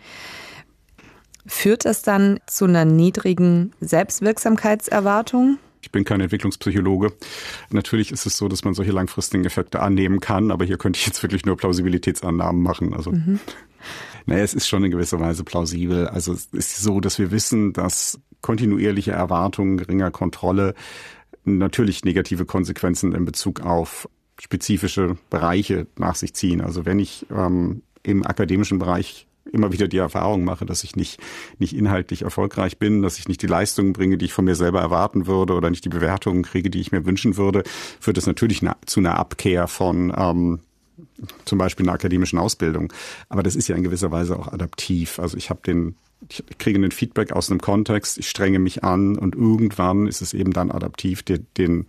führt das dann zu einer niedrigen Selbstwirksamkeitserwartung? Ich bin kein Entwicklungspsychologe. Natürlich ist es so, dass man solche langfristigen Effekte annehmen kann, aber hier könnte ich jetzt wirklich nur Plausibilitätsannahmen machen. Also, mhm. naja, es ist schon in gewisser Weise plausibel. Also es ist so, dass wir wissen, dass kontinuierliche Erwartungen geringer Kontrolle natürlich negative Konsequenzen in Bezug auf spezifische Bereiche nach sich ziehen. Also wenn ich ähm, im akademischen Bereich immer wieder die Erfahrung mache, dass ich nicht, nicht inhaltlich erfolgreich bin, dass ich nicht die Leistungen bringe, die ich von mir selber erwarten würde oder nicht die Bewertungen kriege, die ich mir wünschen würde, führt das natürlich na, zu einer Abkehr von ähm, zum Beispiel einer akademischen Ausbildung. Aber das ist ja in gewisser Weise auch adaptiv. Also ich habe den, ich kriege ein Feedback aus einem Kontext, ich strenge mich an und irgendwann ist es eben dann adaptiv, den, den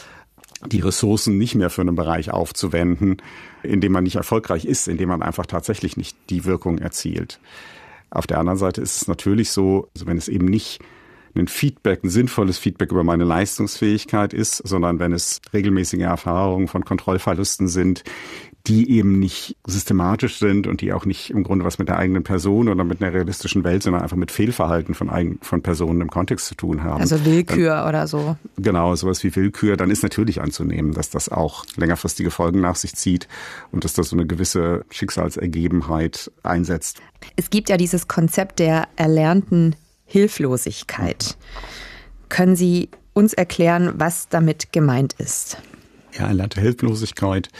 die Ressourcen nicht mehr für einen Bereich aufzuwenden, in dem man nicht erfolgreich ist, in dem man einfach tatsächlich nicht die Wirkung erzielt. Auf der anderen Seite ist es natürlich so, also wenn es eben nicht ein Feedback, ein sinnvolles Feedback über meine Leistungsfähigkeit ist, sondern wenn es regelmäßige Erfahrungen von Kontrollverlusten sind, die eben nicht systematisch sind und die auch nicht im Grunde was mit der eigenen Person oder mit einer realistischen Welt, sondern einfach mit Fehlverhalten von, eigen, von Personen im Kontext zu tun haben. Also Willkür dann, oder so. Genau, sowas wie Willkür. Dann ist natürlich anzunehmen, dass das auch längerfristige Folgen nach sich zieht und dass das so eine gewisse Schicksalsergebenheit einsetzt. Es gibt ja dieses Konzept der erlernten Hilflosigkeit. Können Sie uns erklären, was damit gemeint ist? Ja, erlernte Hilflosigkeit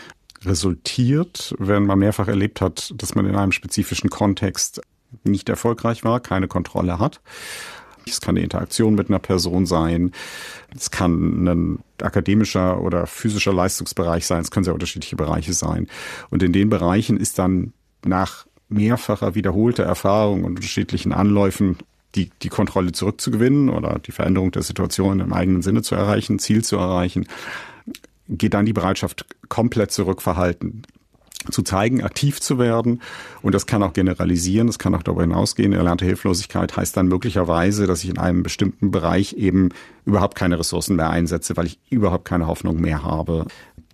resultiert, wenn man mehrfach erlebt hat, dass man in einem spezifischen Kontext nicht erfolgreich war, keine Kontrolle hat. Es kann eine Interaktion mit einer Person sein, es kann ein akademischer oder physischer Leistungsbereich sein, es können sehr unterschiedliche Bereiche sein. Und in den Bereichen ist dann nach mehrfacher wiederholter Erfahrung und unterschiedlichen Anläufen die, die Kontrolle zurückzugewinnen oder die Veränderung der Situation im eigenen Sinne zu erreichen, Ziel zu erreichen, geht dann die Bereitschaft komplett zurück, Verhalten zu zeigen, aktiv zu werden. Und das kann auch generalisieren, das kann auch darüber hinausgehen. Erlernte Hilflosigkeit heißt dann möglicherweise, dass ich in einem bestimmten Bereich eben überhaupt keine Ressourcen mehr einsetze, weil ich überhaupt keine Hoffnung mehr habe,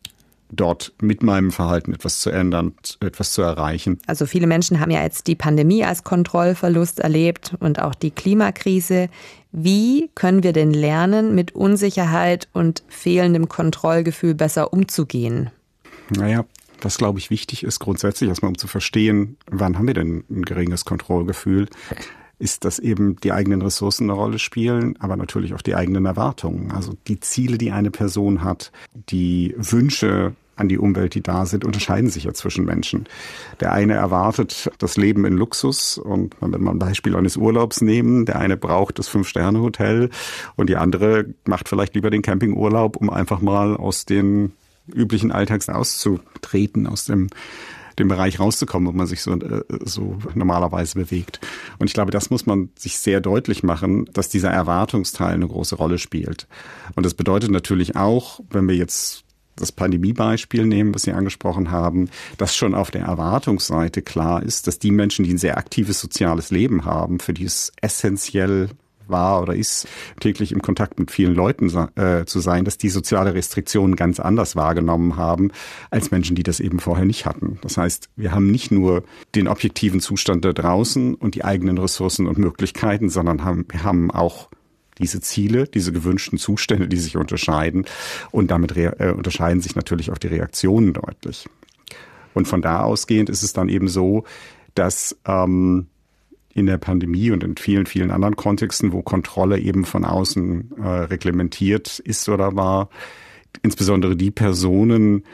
dort mit meinem Verhalten etwas zu ändern, etwas zu erreichen. Also viele Menschen haben ja jetzt die Pandemie als Kontrollverlust erlebt und auch die Klimakrise. Wie können wir denn lernen, mit Unsicherheit und fehlendem Kontrollgefühl besser umzugehen? Naja, was, glaube ich, wichtig ist, grundsätzlich erstmal, um zu verstehen, wann haben wir denn ein geringes Kontrollgefühl, ist, dass eben die eigenen Ressourcen eine Rolle spielen, aber natürlich auch die eigenen Erwartungen. Also die Ziele, die eine Person hat, die Wünsche an die Umwelt, die da sind, unterscheiden sich ja zwischen Menschen. Der eine erwartet das Leben in Luxus und wenn wir ein Beispiel eines Urlaubs nehmen, der eine braucht das Fünf-Sterne-Hotel und die andere macht vielleicht lieber den Campingurlaub, um einfach mal aus den üblichen Alltags auszutreten, aus dem dem Bereich rauszukommen, wo man sich so, so normalerweise bewegt. Und ich glaube, das muss man sich sehr deutlich machen, dass dieser Erwartungsteil eine große Rolle spielt. Und das bedeutet natürlich auch, wenn wir jetzt das Pandemiebeispiel nehmen, was Sie angesprochen haben, dass schon auf der Erwartungsseite klar ist, dass die Menschen, die ein sehr aktives soziales Leben haben, für die es essentiell war oder ist, täglich im Kontakt mit vielen Leuten äh, zu sein, dass die soziale Restriktionen ganz anders wahrgenommen haben als Menschen, die das eben vorher nicht hatten. Das heißt, wir haben nicht nur den objektiven Zustand da draußen und die eigenen Ressourcen und Möglichkeiten, sondern haben, wir haben auch diese Ziele, diese gewünschten Zustände, die sich unterscheiden. Und damit re- äh, unterscheiden sich natürlich auch die Reaktionen deutlich. Und von da ausgehend ist es dann eben so, dass ähm, in der Pandemie und in vielen, vielen anderen Kontexten, wo Kontrolle eben von außen äh, reglementiert ist oder war, insbesondere die Personen,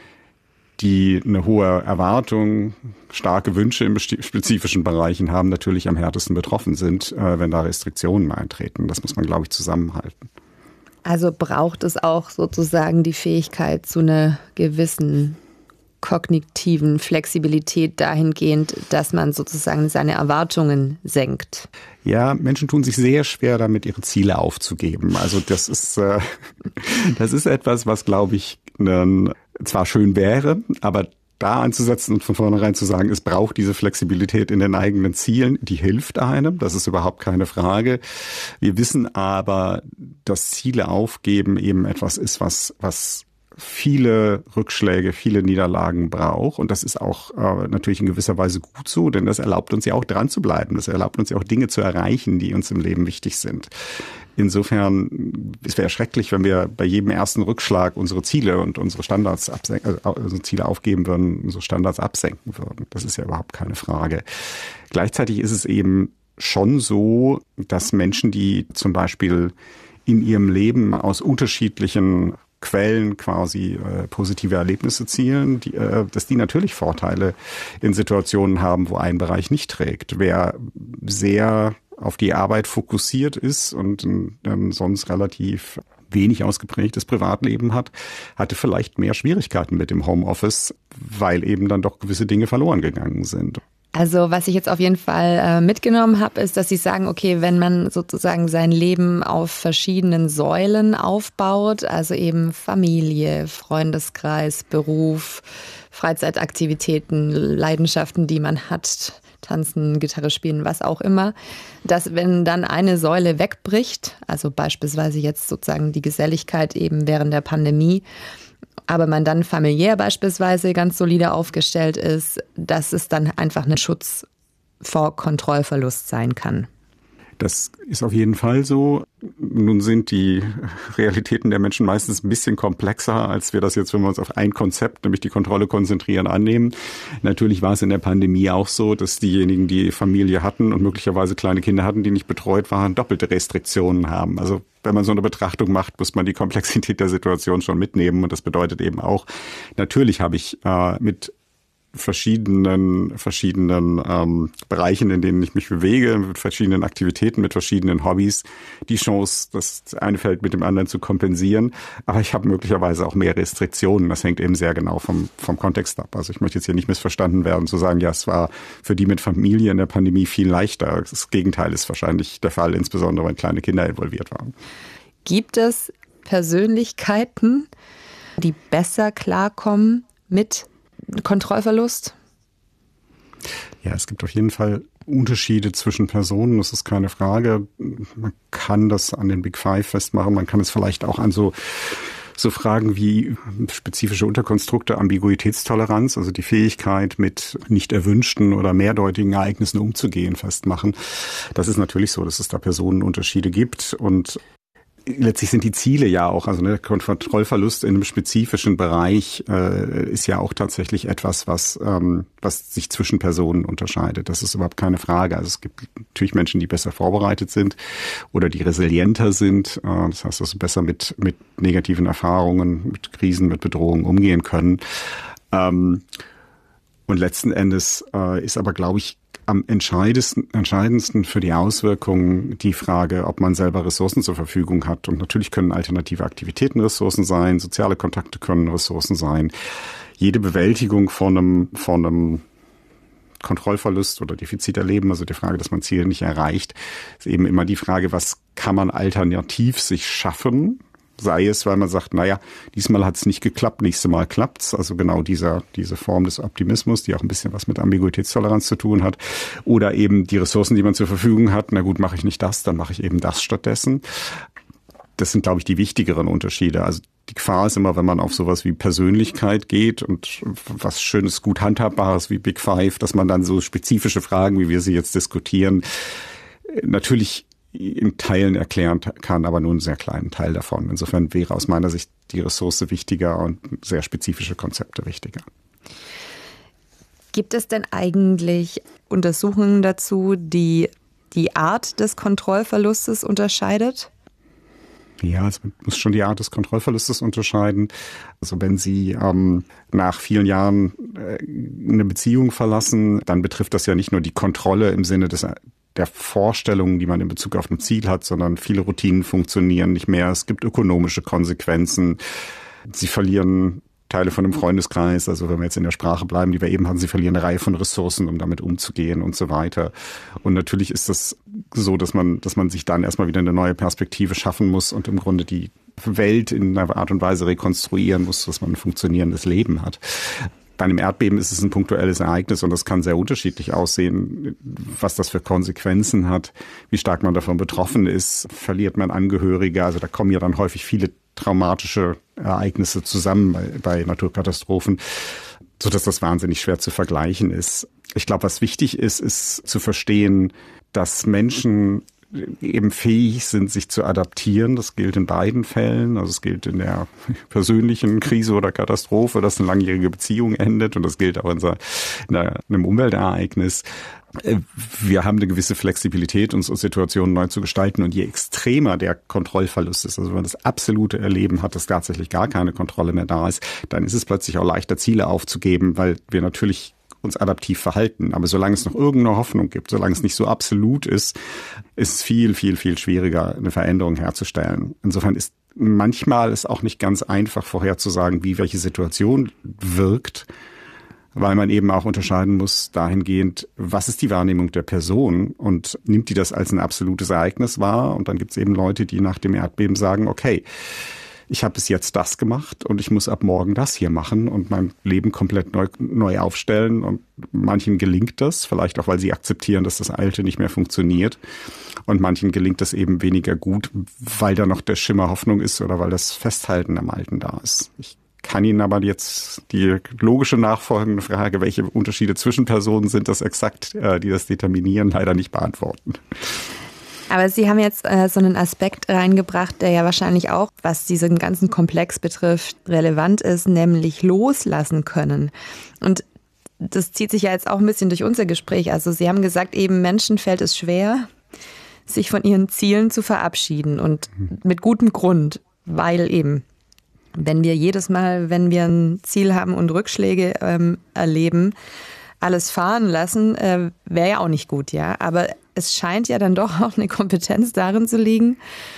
die eine hohe Erwartung, starke Wünsche in spezifischen Bereichen haben, natürlich am härtesten betroffen sind, äh, wenn da Restriktionen eintreten. Das muss man, glaube ich, zusammenhalten. Also braucht es auch sozusagen die Fähigkeit zu einer gewissen kognitiven Flexibilität dahingehend, dass man sozusagen seine Erwartungen senkt. Ja, Menschen tun sich sehr schwer damit, ihre Ziele aufzugeben. Also das ist, äh, das ist etwas, was, glaube ich, ne, zwar schön wäre, aber da anzusetzen und von vornherein zu sagen, es braucht diese Flexibilität in den eigenen Zielen, die hilft einem, das ist überhaupt keine Frage. Wir wissen aber, dass Ziele aufgeben eben etwas ist, was, was viele Rückschläge, viele Niederlagen braucht. Und das ist auch äh, natürlich in gewisser Weise gut so, denn das erlaubt uns ja auch dran zu bleiben. Das erlaubt uns ja auch Dinge zu erreichen, die uns im Leben wichtig sind. Insofern, es wäre schrecklich, wenn wir bei jedem ersten Rückschlag unsere Ziele und unsere Standards absenken, also unsere Ziele aufgeben würden, unsere Standards absenken würden. Das ist ja überhaupt keine Frage. Gleichzeitig ist es eben schon so, dass Menschen, die zum Beispiel in ihrem Leben aus unterschiedlichen Quellen quasi äh, positive Erlebnisse zielen, die, äh, dass die natürlich Vorteile in Situationen haben, wo ein Bereich nicht trägt. Wer sehr auf die Arbeit fokussiert ist und ähm, sonst relativ wenig ausgeprägtes Privatleben hat, hatte vielleicht mehr Schwierigkeiten mit dem Homeoffice, weil eben dann doch gewisse Dinge verloren gegangen sind. Also was ich jetzt auf jeden Fall äh, mitgenommen habe, ist, dass Sie sagen, okay, wenn man sozusagen sein Leben auf verschiedenen Säulen aufbaut, also eben Familie, Freundeskreis, Beruf, Freizeitaktivitäten, Leidenschaften, die man hat, Tanzen, Gitarre spielen, was auch immer, dass wenn dann eine Säule wegbricht, also beispielsweise jetzt sozusagen die Geselligkeit eben während der Pandemie, aber man dann familiär beispielsweise ganz solide aufgestellt ist, dass es dann einfach ein Schutz vor Kontrollverlust sein kann. Das ist auf jeden Fall so. Nun sind die Realitäten der Menschen meistens ein bisschen komplexer, als wir das jetzt, wenn wir uns auf ein Konzept, nämlich die Kontrolle konzentrieren, annehmen. Natürlich war es in der Pandemie auch so, dass diejenigen, die Familie hatten und möglicherweise kleine Kinder hatten, die nicht betreut waren, doppelte Restriktionen haben. Also wenn man so eine Betrachtung macht, muss man die Komplexität der Situation schon mitnehmen. Und das bedeutet eben auch, natürlich habe ich äh, mit verschiedenen verschiedenen ähm, Bereichen, in denen ich mich bewege, mit verschiedenen Aktivitäten, mit verschiedenen Hobbys, die Chance, das eine Feld mit dem anderen zu kompensieren. Aber ich habe möglicherweise auch mehr Restriktionen. Das hängt eben sehr genau vom vom Kontext ab. Also ich möchte jetzt hier nicht missverstanden werden, zu sagen, ja, es war für die mit Familie in der Pandemie viel leichter. Das Gegenteil ist wahrscheinlich der Fall, insbesondere wenn kleine Kinder involviert waren. Gibt es Persönlichkeiten, die besser klarkommen mit Kontrollverlust? Ja, es gibt auf jeden Fall Unterschiede zwischen Personen, das ist keine Frage. Man kann das an den Big Five festmachen, man kann es vielleicht auch an so so Fragen wie spezifische Unterkonstrukte, Ambiguitätstoleranz, also die Fähigkeit, mit nicht erwünschten oder mehrdeutigen Ereignissen umzugehen, festmachen. Das ist natürlich so, dass es da Personenunterschiede gibt und letztlich sind die Ziele ja auch, also der Kontrollverlust in einem spezifischen Bereich äh, ist ja auch tatsächlich etwas, was ähm, was sich zwischen Personen unterscheidet. Das ist überhaupt keine Frage. Also es gibt natürlich Menschen, die besser vorbereitet sind oder die resilienter sind. Äh, das heißt, dass sie besser mit mit negativen Erfahrungen, mit Krisen, mit Bedrohungen umgehen können. Ähm, und letzten Endes äh, ist aber, glaube ich, am entscheidendsten, entscheidendsten für die Auswirkungen die Frage, ob man selber Ressourcen zur Verfügung hat. Und natürlich können alternative Aktivitäten Ressourcen sein, soziale Kontakte können Ressourcen sein. Jede Bewältigung von einem, von einem Kontrollverlust oder Defizit erleben, also die Frage, dass man Ziele nicht erreicht, ist eben immer die Frage, was kann man alternativ sich schaffen? Sei es, weil man sagt, naja, diesmal hat es nicht geklappt, nächstes Mal klappt's. Also genau dieser, diese Form des Optimismus, die auch ein bisschen was mit Ambiguitätstoleranz zu tun hat. Oder eben die Ressourcen, die man zur Verfügung hat. Na gut, mache ich nicht das, dann mache ich eben das stattdessen. Das sind, glaube ich, die wichtigeren Unterschiede. Also die Gefahr ist immer, wenn man auf sowas wie Persönlichkeit geht und was Schönes, gut Handhabbares wie Big Five, dass man dann so spezifische Fragen, wie wir sie jetzt diskutieren, natürlich in Teilen erklären kann, aber nur einen sehr kleinen Teil davon. Insofern wäre aus meiner Sicht die Ressource wichtiger und sehr spezifische Konzepte wichtiger. Gibt es denn eigentlich Untersuchungen dazu, die die Art des Kontrollverlustes unterscheidet? Ja, also man muss schon die Art des Kontrollverlustes unterscheiden. Also wenn Sie ähm, nach vielen Jahren äh, eine Beziehung verlassen, dann betrifft das ja nicht nur die Kontrolle im Sinne des der Vorstellungen, die man in Bezug auf ein Ziel hat, sondern viele Routinen funktionieren nicht mehr. Es gibt ökonomische Konsequenzen. Sie verlieren Teile von einem Freundeskreis, also wenn wir jetzt in der Sprache bleiben, die wir eben hatten, sie verlieren eine Reihe von Ressourcen, um damit umzugehen und so weiter. Und natürlich ist das so, dass man, dass man sich dann erstmal wieder eine neue Perspektive schaffen muss und im Grunde die Welt in einer Art und Weise rekonstruieren muss, dass man ein funktionierendes Leben hat. Bei einem Erdbeben ist es ein punktuelles Ereignis und das kann sehr unterschiedlich aussehen, was das für Konsequenzen hat, wie stark man davon betroffen ist, verliert man Angehörige. Also da kommen ja dann häufig viele traumatische Ereignisse zusammen bei, bei Naturkatastrophen, sodass das wahnsinnig schwer zu vergleichen ist. Ich glaube, was wichtig ist, ist zu verstehen, dass Menschen eben fähig sind, sich zu adaptieren. Das gilt in beiden Fällen. Also es gilt in der persönlichen Krise oder Katastrophe, dass eine langjährige Beziehung endet. Und das gilt auch in, so, in einem Umweltereignis. Wir haben eine gewisse Flexibilität, unsere Situationen neu zu gestalten. Und je extremer der Kontrollverlust ist, also wenn man das absolute Erleben hat, dass tatsächlich gar keine Kontrolle mehr da ist, dann ist es plötzlich auch leichter, Ziele aufzugeben, weil wir natürlich uns adaptiv verhalten. Aber solange es noch irgendeine Hoffnung gibt, solange es nicht so absolut ist, ist es viel, viel, viel schwieriger, eine Veränderung herzustellen. Insofern ist manchmal es auch nicht ganz einfach vorherzusagen, wie welche Situation wirkt, weil man eben auch unterscheiden muss dahingehend, was ist die Wahrnehmung der Person und nimmt die das als ein absolutes Ereignis wahr? Und dann gibt es eben Leute, die nach dem Erdbeben sagen, okay, ich habe bis jetzt das gemacht und ich muss ab morgen das hier machen und mein Leben komplett neu, neu aufstellen. Und manchen gelingt das, vielleicht auch, weil sie akzeptieren, dass das Alte nicht mehr funktioniert. Und manchen gelingt das eben weniger gut, weil da noch der Schimmer Hoffnung ist oder weil das Festhalten am Alten da ist. Ich kann Ihnen aber jetzt die logische nachfolgende Frage, welche Unterschiede zwischen Personen sind das exakt, äh, die das determinieren, leider nicht beantworten. Aber Sie haben jetzt äh, so einen Aspekt reingebracht, der ja wahrscheinlich auch, was diesen ganzen Komplex betrifft, relevant ist, nämlich loslassen können. Und das zieht sich ja jetzt auch ein bisschen durch unser Gespräch. Also Sie haben gesagt, eben Menschen fällt es schwer, sich von ihren Zielen zu verabschieden und mit gutem Grund, weil eben wenn wir jedes Mal, wenn wir ein Ziel haben und Rückschläge ähm, erleben, alles fahren lassen, äh, wäre ja auch nicht gut, ja. Aber es scheint ja dann doch auch eine Kompetenz darin zu liegen,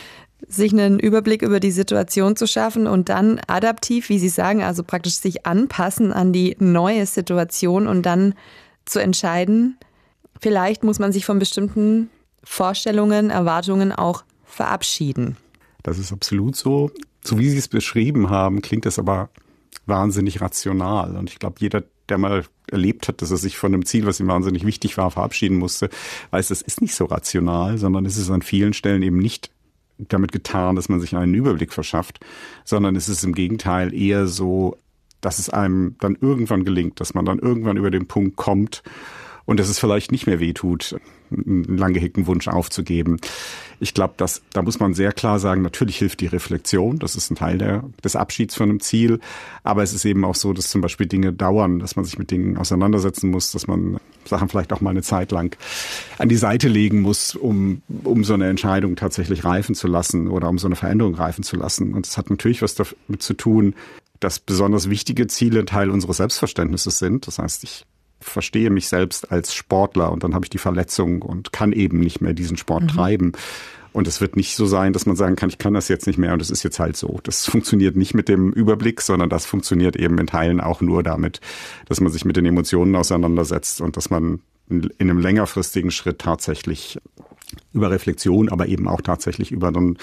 sich einen Überblick über die Situation zu schaffen und dann adaptiv, wie Sie sagen, also praktisch sich anpassen an die neue Situation und dann zu entscheiden, vielleicht muss man sich von bestimmten Vorstellungen, Erwartungen auch verabschieden. Das ist absolut so. So wie Sie es beschrieben haben, klingt das aber wahnsinnig rational. Und ich glaube, jeder, der mal erlebt hat, dass er sich von einem Ziel, was ihm wahnsinnig wichtig war, verabschieden musste, weiß, das ist nicht so rational, sondern es ist an vielen Stellen eben nicht damit getan, dass man sich einen Überblick verschafft, sondern es ist im Gegenteil eher so, dass es einem dann irgendwann gelingt, dass man dann irgendwann über den Punkt kommt und dass es vielleicht nicht mehr wehtut, einen lang gehegten Wunsch aufzugeben. Ich glaube, dass da muss man sehr klar sagen, natürlich hilft die Reflexion. Das ist ein Teil der, des Abschieds von einem Ziel. Aber es ist eben auch so, dass zum Beispiel Dinge dauern, dass man sich mit Dingen auseinandersetzen muss, dass man Sachen vielleicht auch mal eine Zeit lang an die Seite legen muss, um, um so eine Entscheidung tatsächlich reifen zu lassen oder um so eine Veränderung reifen zu lassen. Und es hat natürlich was damit zu tun, dass besonders wichtige Ziele Teil unseres Selbstverständnisses sind. Das heißt, ich verstehe mich selbst als Sportler und dann habe ich die Verletzung und kann eben nicht mehr diesen Sport mhm. treiben. Und es wird nicht so sein, dass man sagen kann, ich kann das jetzt nicht mehr und es ist jetzt halt so. Das funktioniert nicht mit dem Überblick, sondern das funktioniert eben in Teilen auch nur damit, dass man sich mit den Emotionen auseinandersetzt und dass man in einem längerfristigen Schritt tatsächlich über Reflexion, aber eben auch tatsächlich über dann,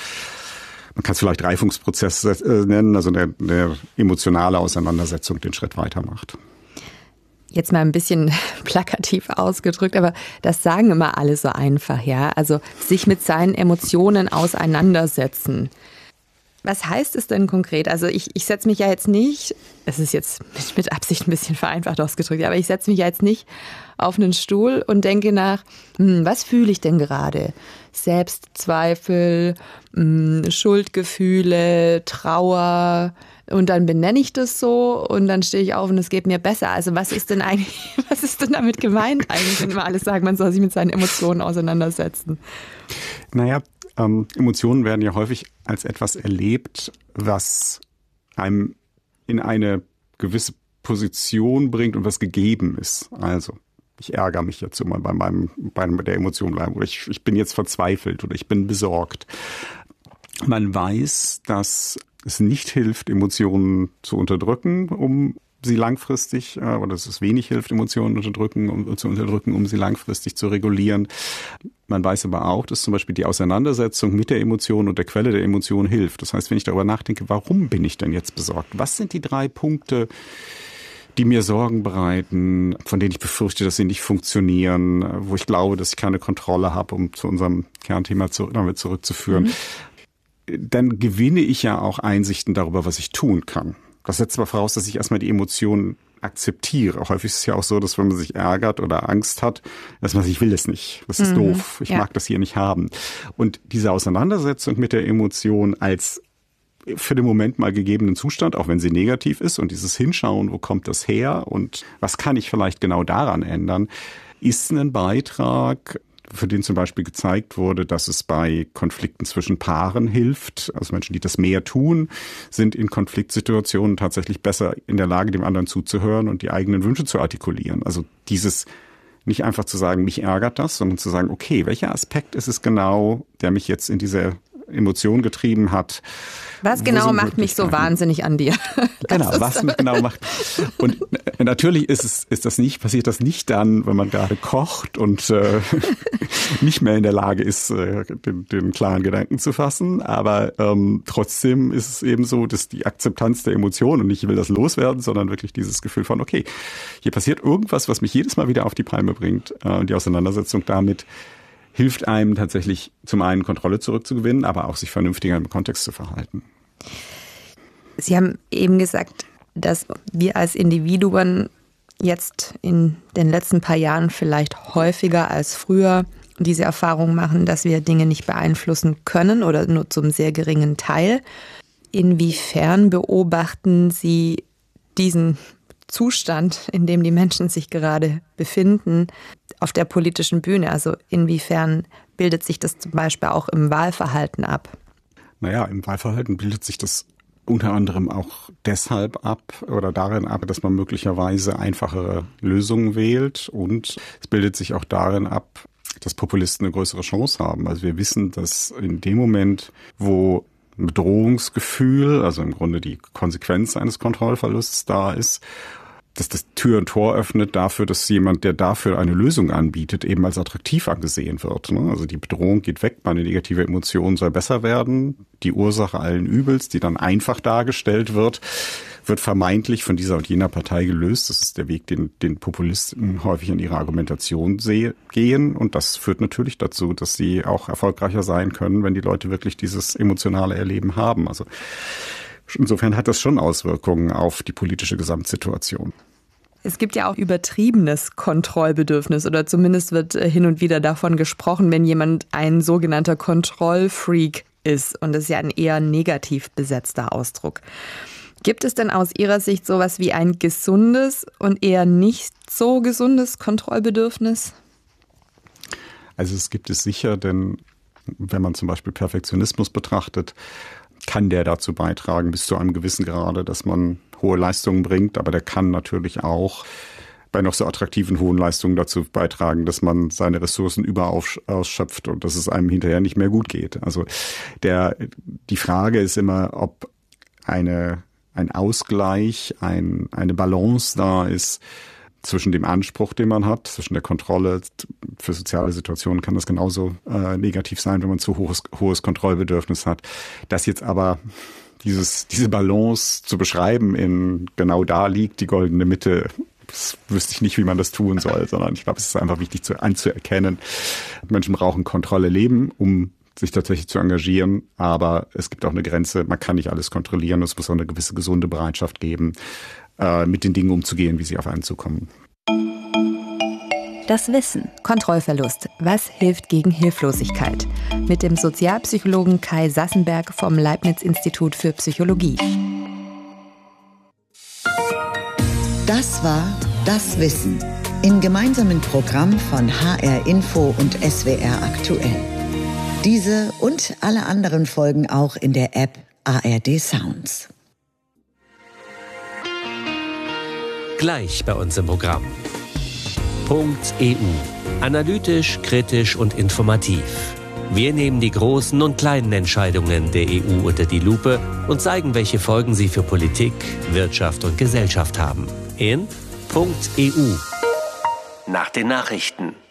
man kann es vielleicht Reifungsprozess nennen, also eine, eine emotionale Auseinandersetzung den Schritt weitermacht. Jetzt mal ein bisschen plakativ ausgedrückt, aber das sagen immer alle so einfach, ja. Also sich mit seinen Emotionen auseinandersetzen. Was heißt es denn konkret? Also ich, ich setze mich ja jetzt nicht, es ist jetzt mit, mit Absicht ein bisschen vereinfacht ausgedrückt, aber ich setze mich ja jetzt nicht auf einen Stuhl und denke nach, hm, was fühle ich denn gerade? Selbstzweifel, hm, Schuldgefühle, Trauer. Und dann benenne ich das so und dann stehe ich auf und es geht mir besser. Also was ist denn eigentlich, was ist denn damit gemeint eigentlich, wenn wir alles sagen, man soll sich mit seinen Emotionen auseinandersetzen? Naja, ähm, Emotionen werden ja häufig als etwas erlebt, was einem in eine gewisse Position bringt und was gegeben ist. Also ich ärgere mich jetzt mal bei meinem, bei der Emotion bleiben oder ich, ich bin jetzt verzweifelt oder ich bin besorgt. Man weiß, dass es nicht hilft, Emotionen zu unterdrücken, um sie langfristig, oder dass es wenig hilft, Emotionen unterdrücken, um, zu unterdrücken, um sie langfristig zu regulieren. Man weiß aber auch, dass zum Beispiel die Auseinandersetzung mit der Emotion und der Quelle der Emotion hilft. Das heißt, wenn ich darüber nachdenke, warum bin ich denn jetzt besorgt? Was sind die drei Punkte, die mir Sorgen bereiten, von denen ich befürchte, dass sie nicht funktionieren, wo ich glaube, dass ich keine Kontrolle habe, um zu unserem Kernthema zu, damit zurückzuführen. Mhm. Dann gewinne ich ja auch Einsichten darüber, was ich tun kann. Das setzt aber voraus, dass ich erstmal die Emotionen akzeptiere. Häufig ist es ja auch so, dass wenn man sich ärgert oder Angst hat, dass man sagt, ich will das nicht. Das ist mhm. doof. Ich ja. mag das hier nicht haben. Und diese Auseinandersetzung mit der Emotion als für den Moment mal gegebenen Zustand, auch wenn sie negativ ist, und dieses Hinschauen, wo kommt das her und was kann ich vielleicht genau daran ändern, ist ein Beitrag, für den zum Beispiel gezeigt wurde, dass es bei Konflikten zwischen Paaren hilft. Also Menschen, die das mehr tun, sind in Konfliktsituationen tatsächlich besser in der Lage, dem anderen zuzuhören und die eigenen Wünsche zu artikulieren. Also dieses nicht einfach zu sagen, mich ärgert das, sondern zu sagen, okay, welcher Aspekt ist es genau, der mich jetzt in diese Emotion getrieben hat. Was genau macht mich so wahnsinnig an dir? Genau, was mich genau macht. Und natürlich ist es, ist das nicht, passiert das nicht dann, wenn man gerade kocht und äh, nicht mehr in der Lage ist, äh, den, den klaren Gedanken zu fassen. Aber ähm, trotzdem ist es eben so, dass die Akzeptanz der Emotionen, und nicht ich will das loswerden, sondern wirklich dieses Gefühl von, okay, hier passiert irgendwas, was mich jedes Mal wieder auf die Palme bringt. Äh, und die Auseinandersetzung damit hilft einem tatsächlich zum einen Kontrolle zurückzugewinnen, aber auch sich vernünftiger im Kontext zu verhalten. Sie haben eben gesagt, dass wir als Individuen jetzt in den letzten paar Jahren vielleicht häufiger als früher diese Erfahrung machen, dass wir Dinge nicht beeinflussen können oder nur zum sehr geringen Teil. Inwiefern beobachten Sie diesen Zustand, in dem die Menschen sich gerade befinden, auf der politischen Bühne? Also inwiefern bildet sich das zum Beispiel auch im Wahlverhalten ab? Naja, im Wahlverhalten bildet sich das unter anderem auch deshalb ab oder darin ab, dass man möglicherweise einfachere Lösungen wählt, und es bildet sich auch darin ab, dass Populisten eine größere Chance haben. Also wir wissen, dass in dem Moment, wo ein Bedrohungsgefühl, also im Grunde die Konsequenz eines Kontrollverlusts da ist, dass das Tür und Tor öffnet dafür, dass jemand, der dafür eine Lösung anbietet, eben als attraktiv angesehen wird. Also die Bedrohung geht weg, meine negative Emotion soll besser werden. Die Ursache allen Übels, die dann einfach dargestellt wird, wird vermeintlich von dieser und jener Partei gelöst. Das ist der Weg, den, den Populisten häufig in ihrer Argumentation seh, gehen. Und das führt natürlich dazu, dass sie auch erfolgreicher sein können, wenn die Leute wirklich dieses emotionale Erleben haben. Also insofern hat das schon Auswirkungen auf die politische Gesamtsituation. Es gibt ja auch übertriebenes Kontrollbedürfnis, oder zumindest wird hin und wieder davon gesprochen, wenn jemand ein sogenannter Kontrollfreak ist. Und das ist ja ein eher negativ besetzter Ausdruck. Gibt es denn aus Ihrer Sicht sowas wie ein gesundes und eher nicht so gesundes Kontrollbedürfnis? Also es gibt es sicher, denn wenn man zum Beispiel Perfektionismus betrachtet, kann der dazu beitragen, bis zu einem gewissen Grade, dass man hohe Leistungen bringt. Aber der kann natürlich auch bei noch so attraktiven hohen Leistungen dazu beitragen, dass man seine Ressourcen überausschöpft und dass es einem hinterher nicht mehr gut geht. Also der, die Frage ist immer, ob eine, ein Ausgleich, ein, eine Balance da ist zwischen dem Anspruch, den man hat, zwischen der Kontrolle. Für soziale Situationen kann das genauso äh, negativ sein, wenn man zu hohes, hohes Kontrollbedürfnis hat. Das jetzt aber dieses, diese Balance zu beschreiben, in genau da liegt die goldene Mitte, das wüsste ich nicht, wie man das tun soll, sondern ich glaube, es ist einfach wichtig zu, anzuerkennen. Menschen brauchen Kontrolle leben, um sich tatsächlich zu engagieren, aber es gibt auch eine Grenze, man kann nicht alles kontrollieren, es muss auch eine gewisse gesunde Bereitschaft geben, mit den Dingen umzugehen, wie sie auf einen zukommen. Das Wissen. Kontrollverlust. Was hilft gegen Hilflosigkeit? Mit dem Sozialpsychologen Kai Sassenberg vom Leibniz-Institut für Psychologie. Das war Das Wissen im gemeinsamen Programm von H R Info und S W R Aktuell. Diese und alle anderen Folgen auch in der App A R D Sounds. Gleich bei uns im Programm. Punkt E U. Analytisch, kritisch und informativ. Wir nehmen die großen und kleinen Entscheidungen der E U unter die Lupe und zeigen, welche Folgen sie für Politik, Wirtschaft und Gesellschaft haben. In Punkt E U. Nach den Nachrichten.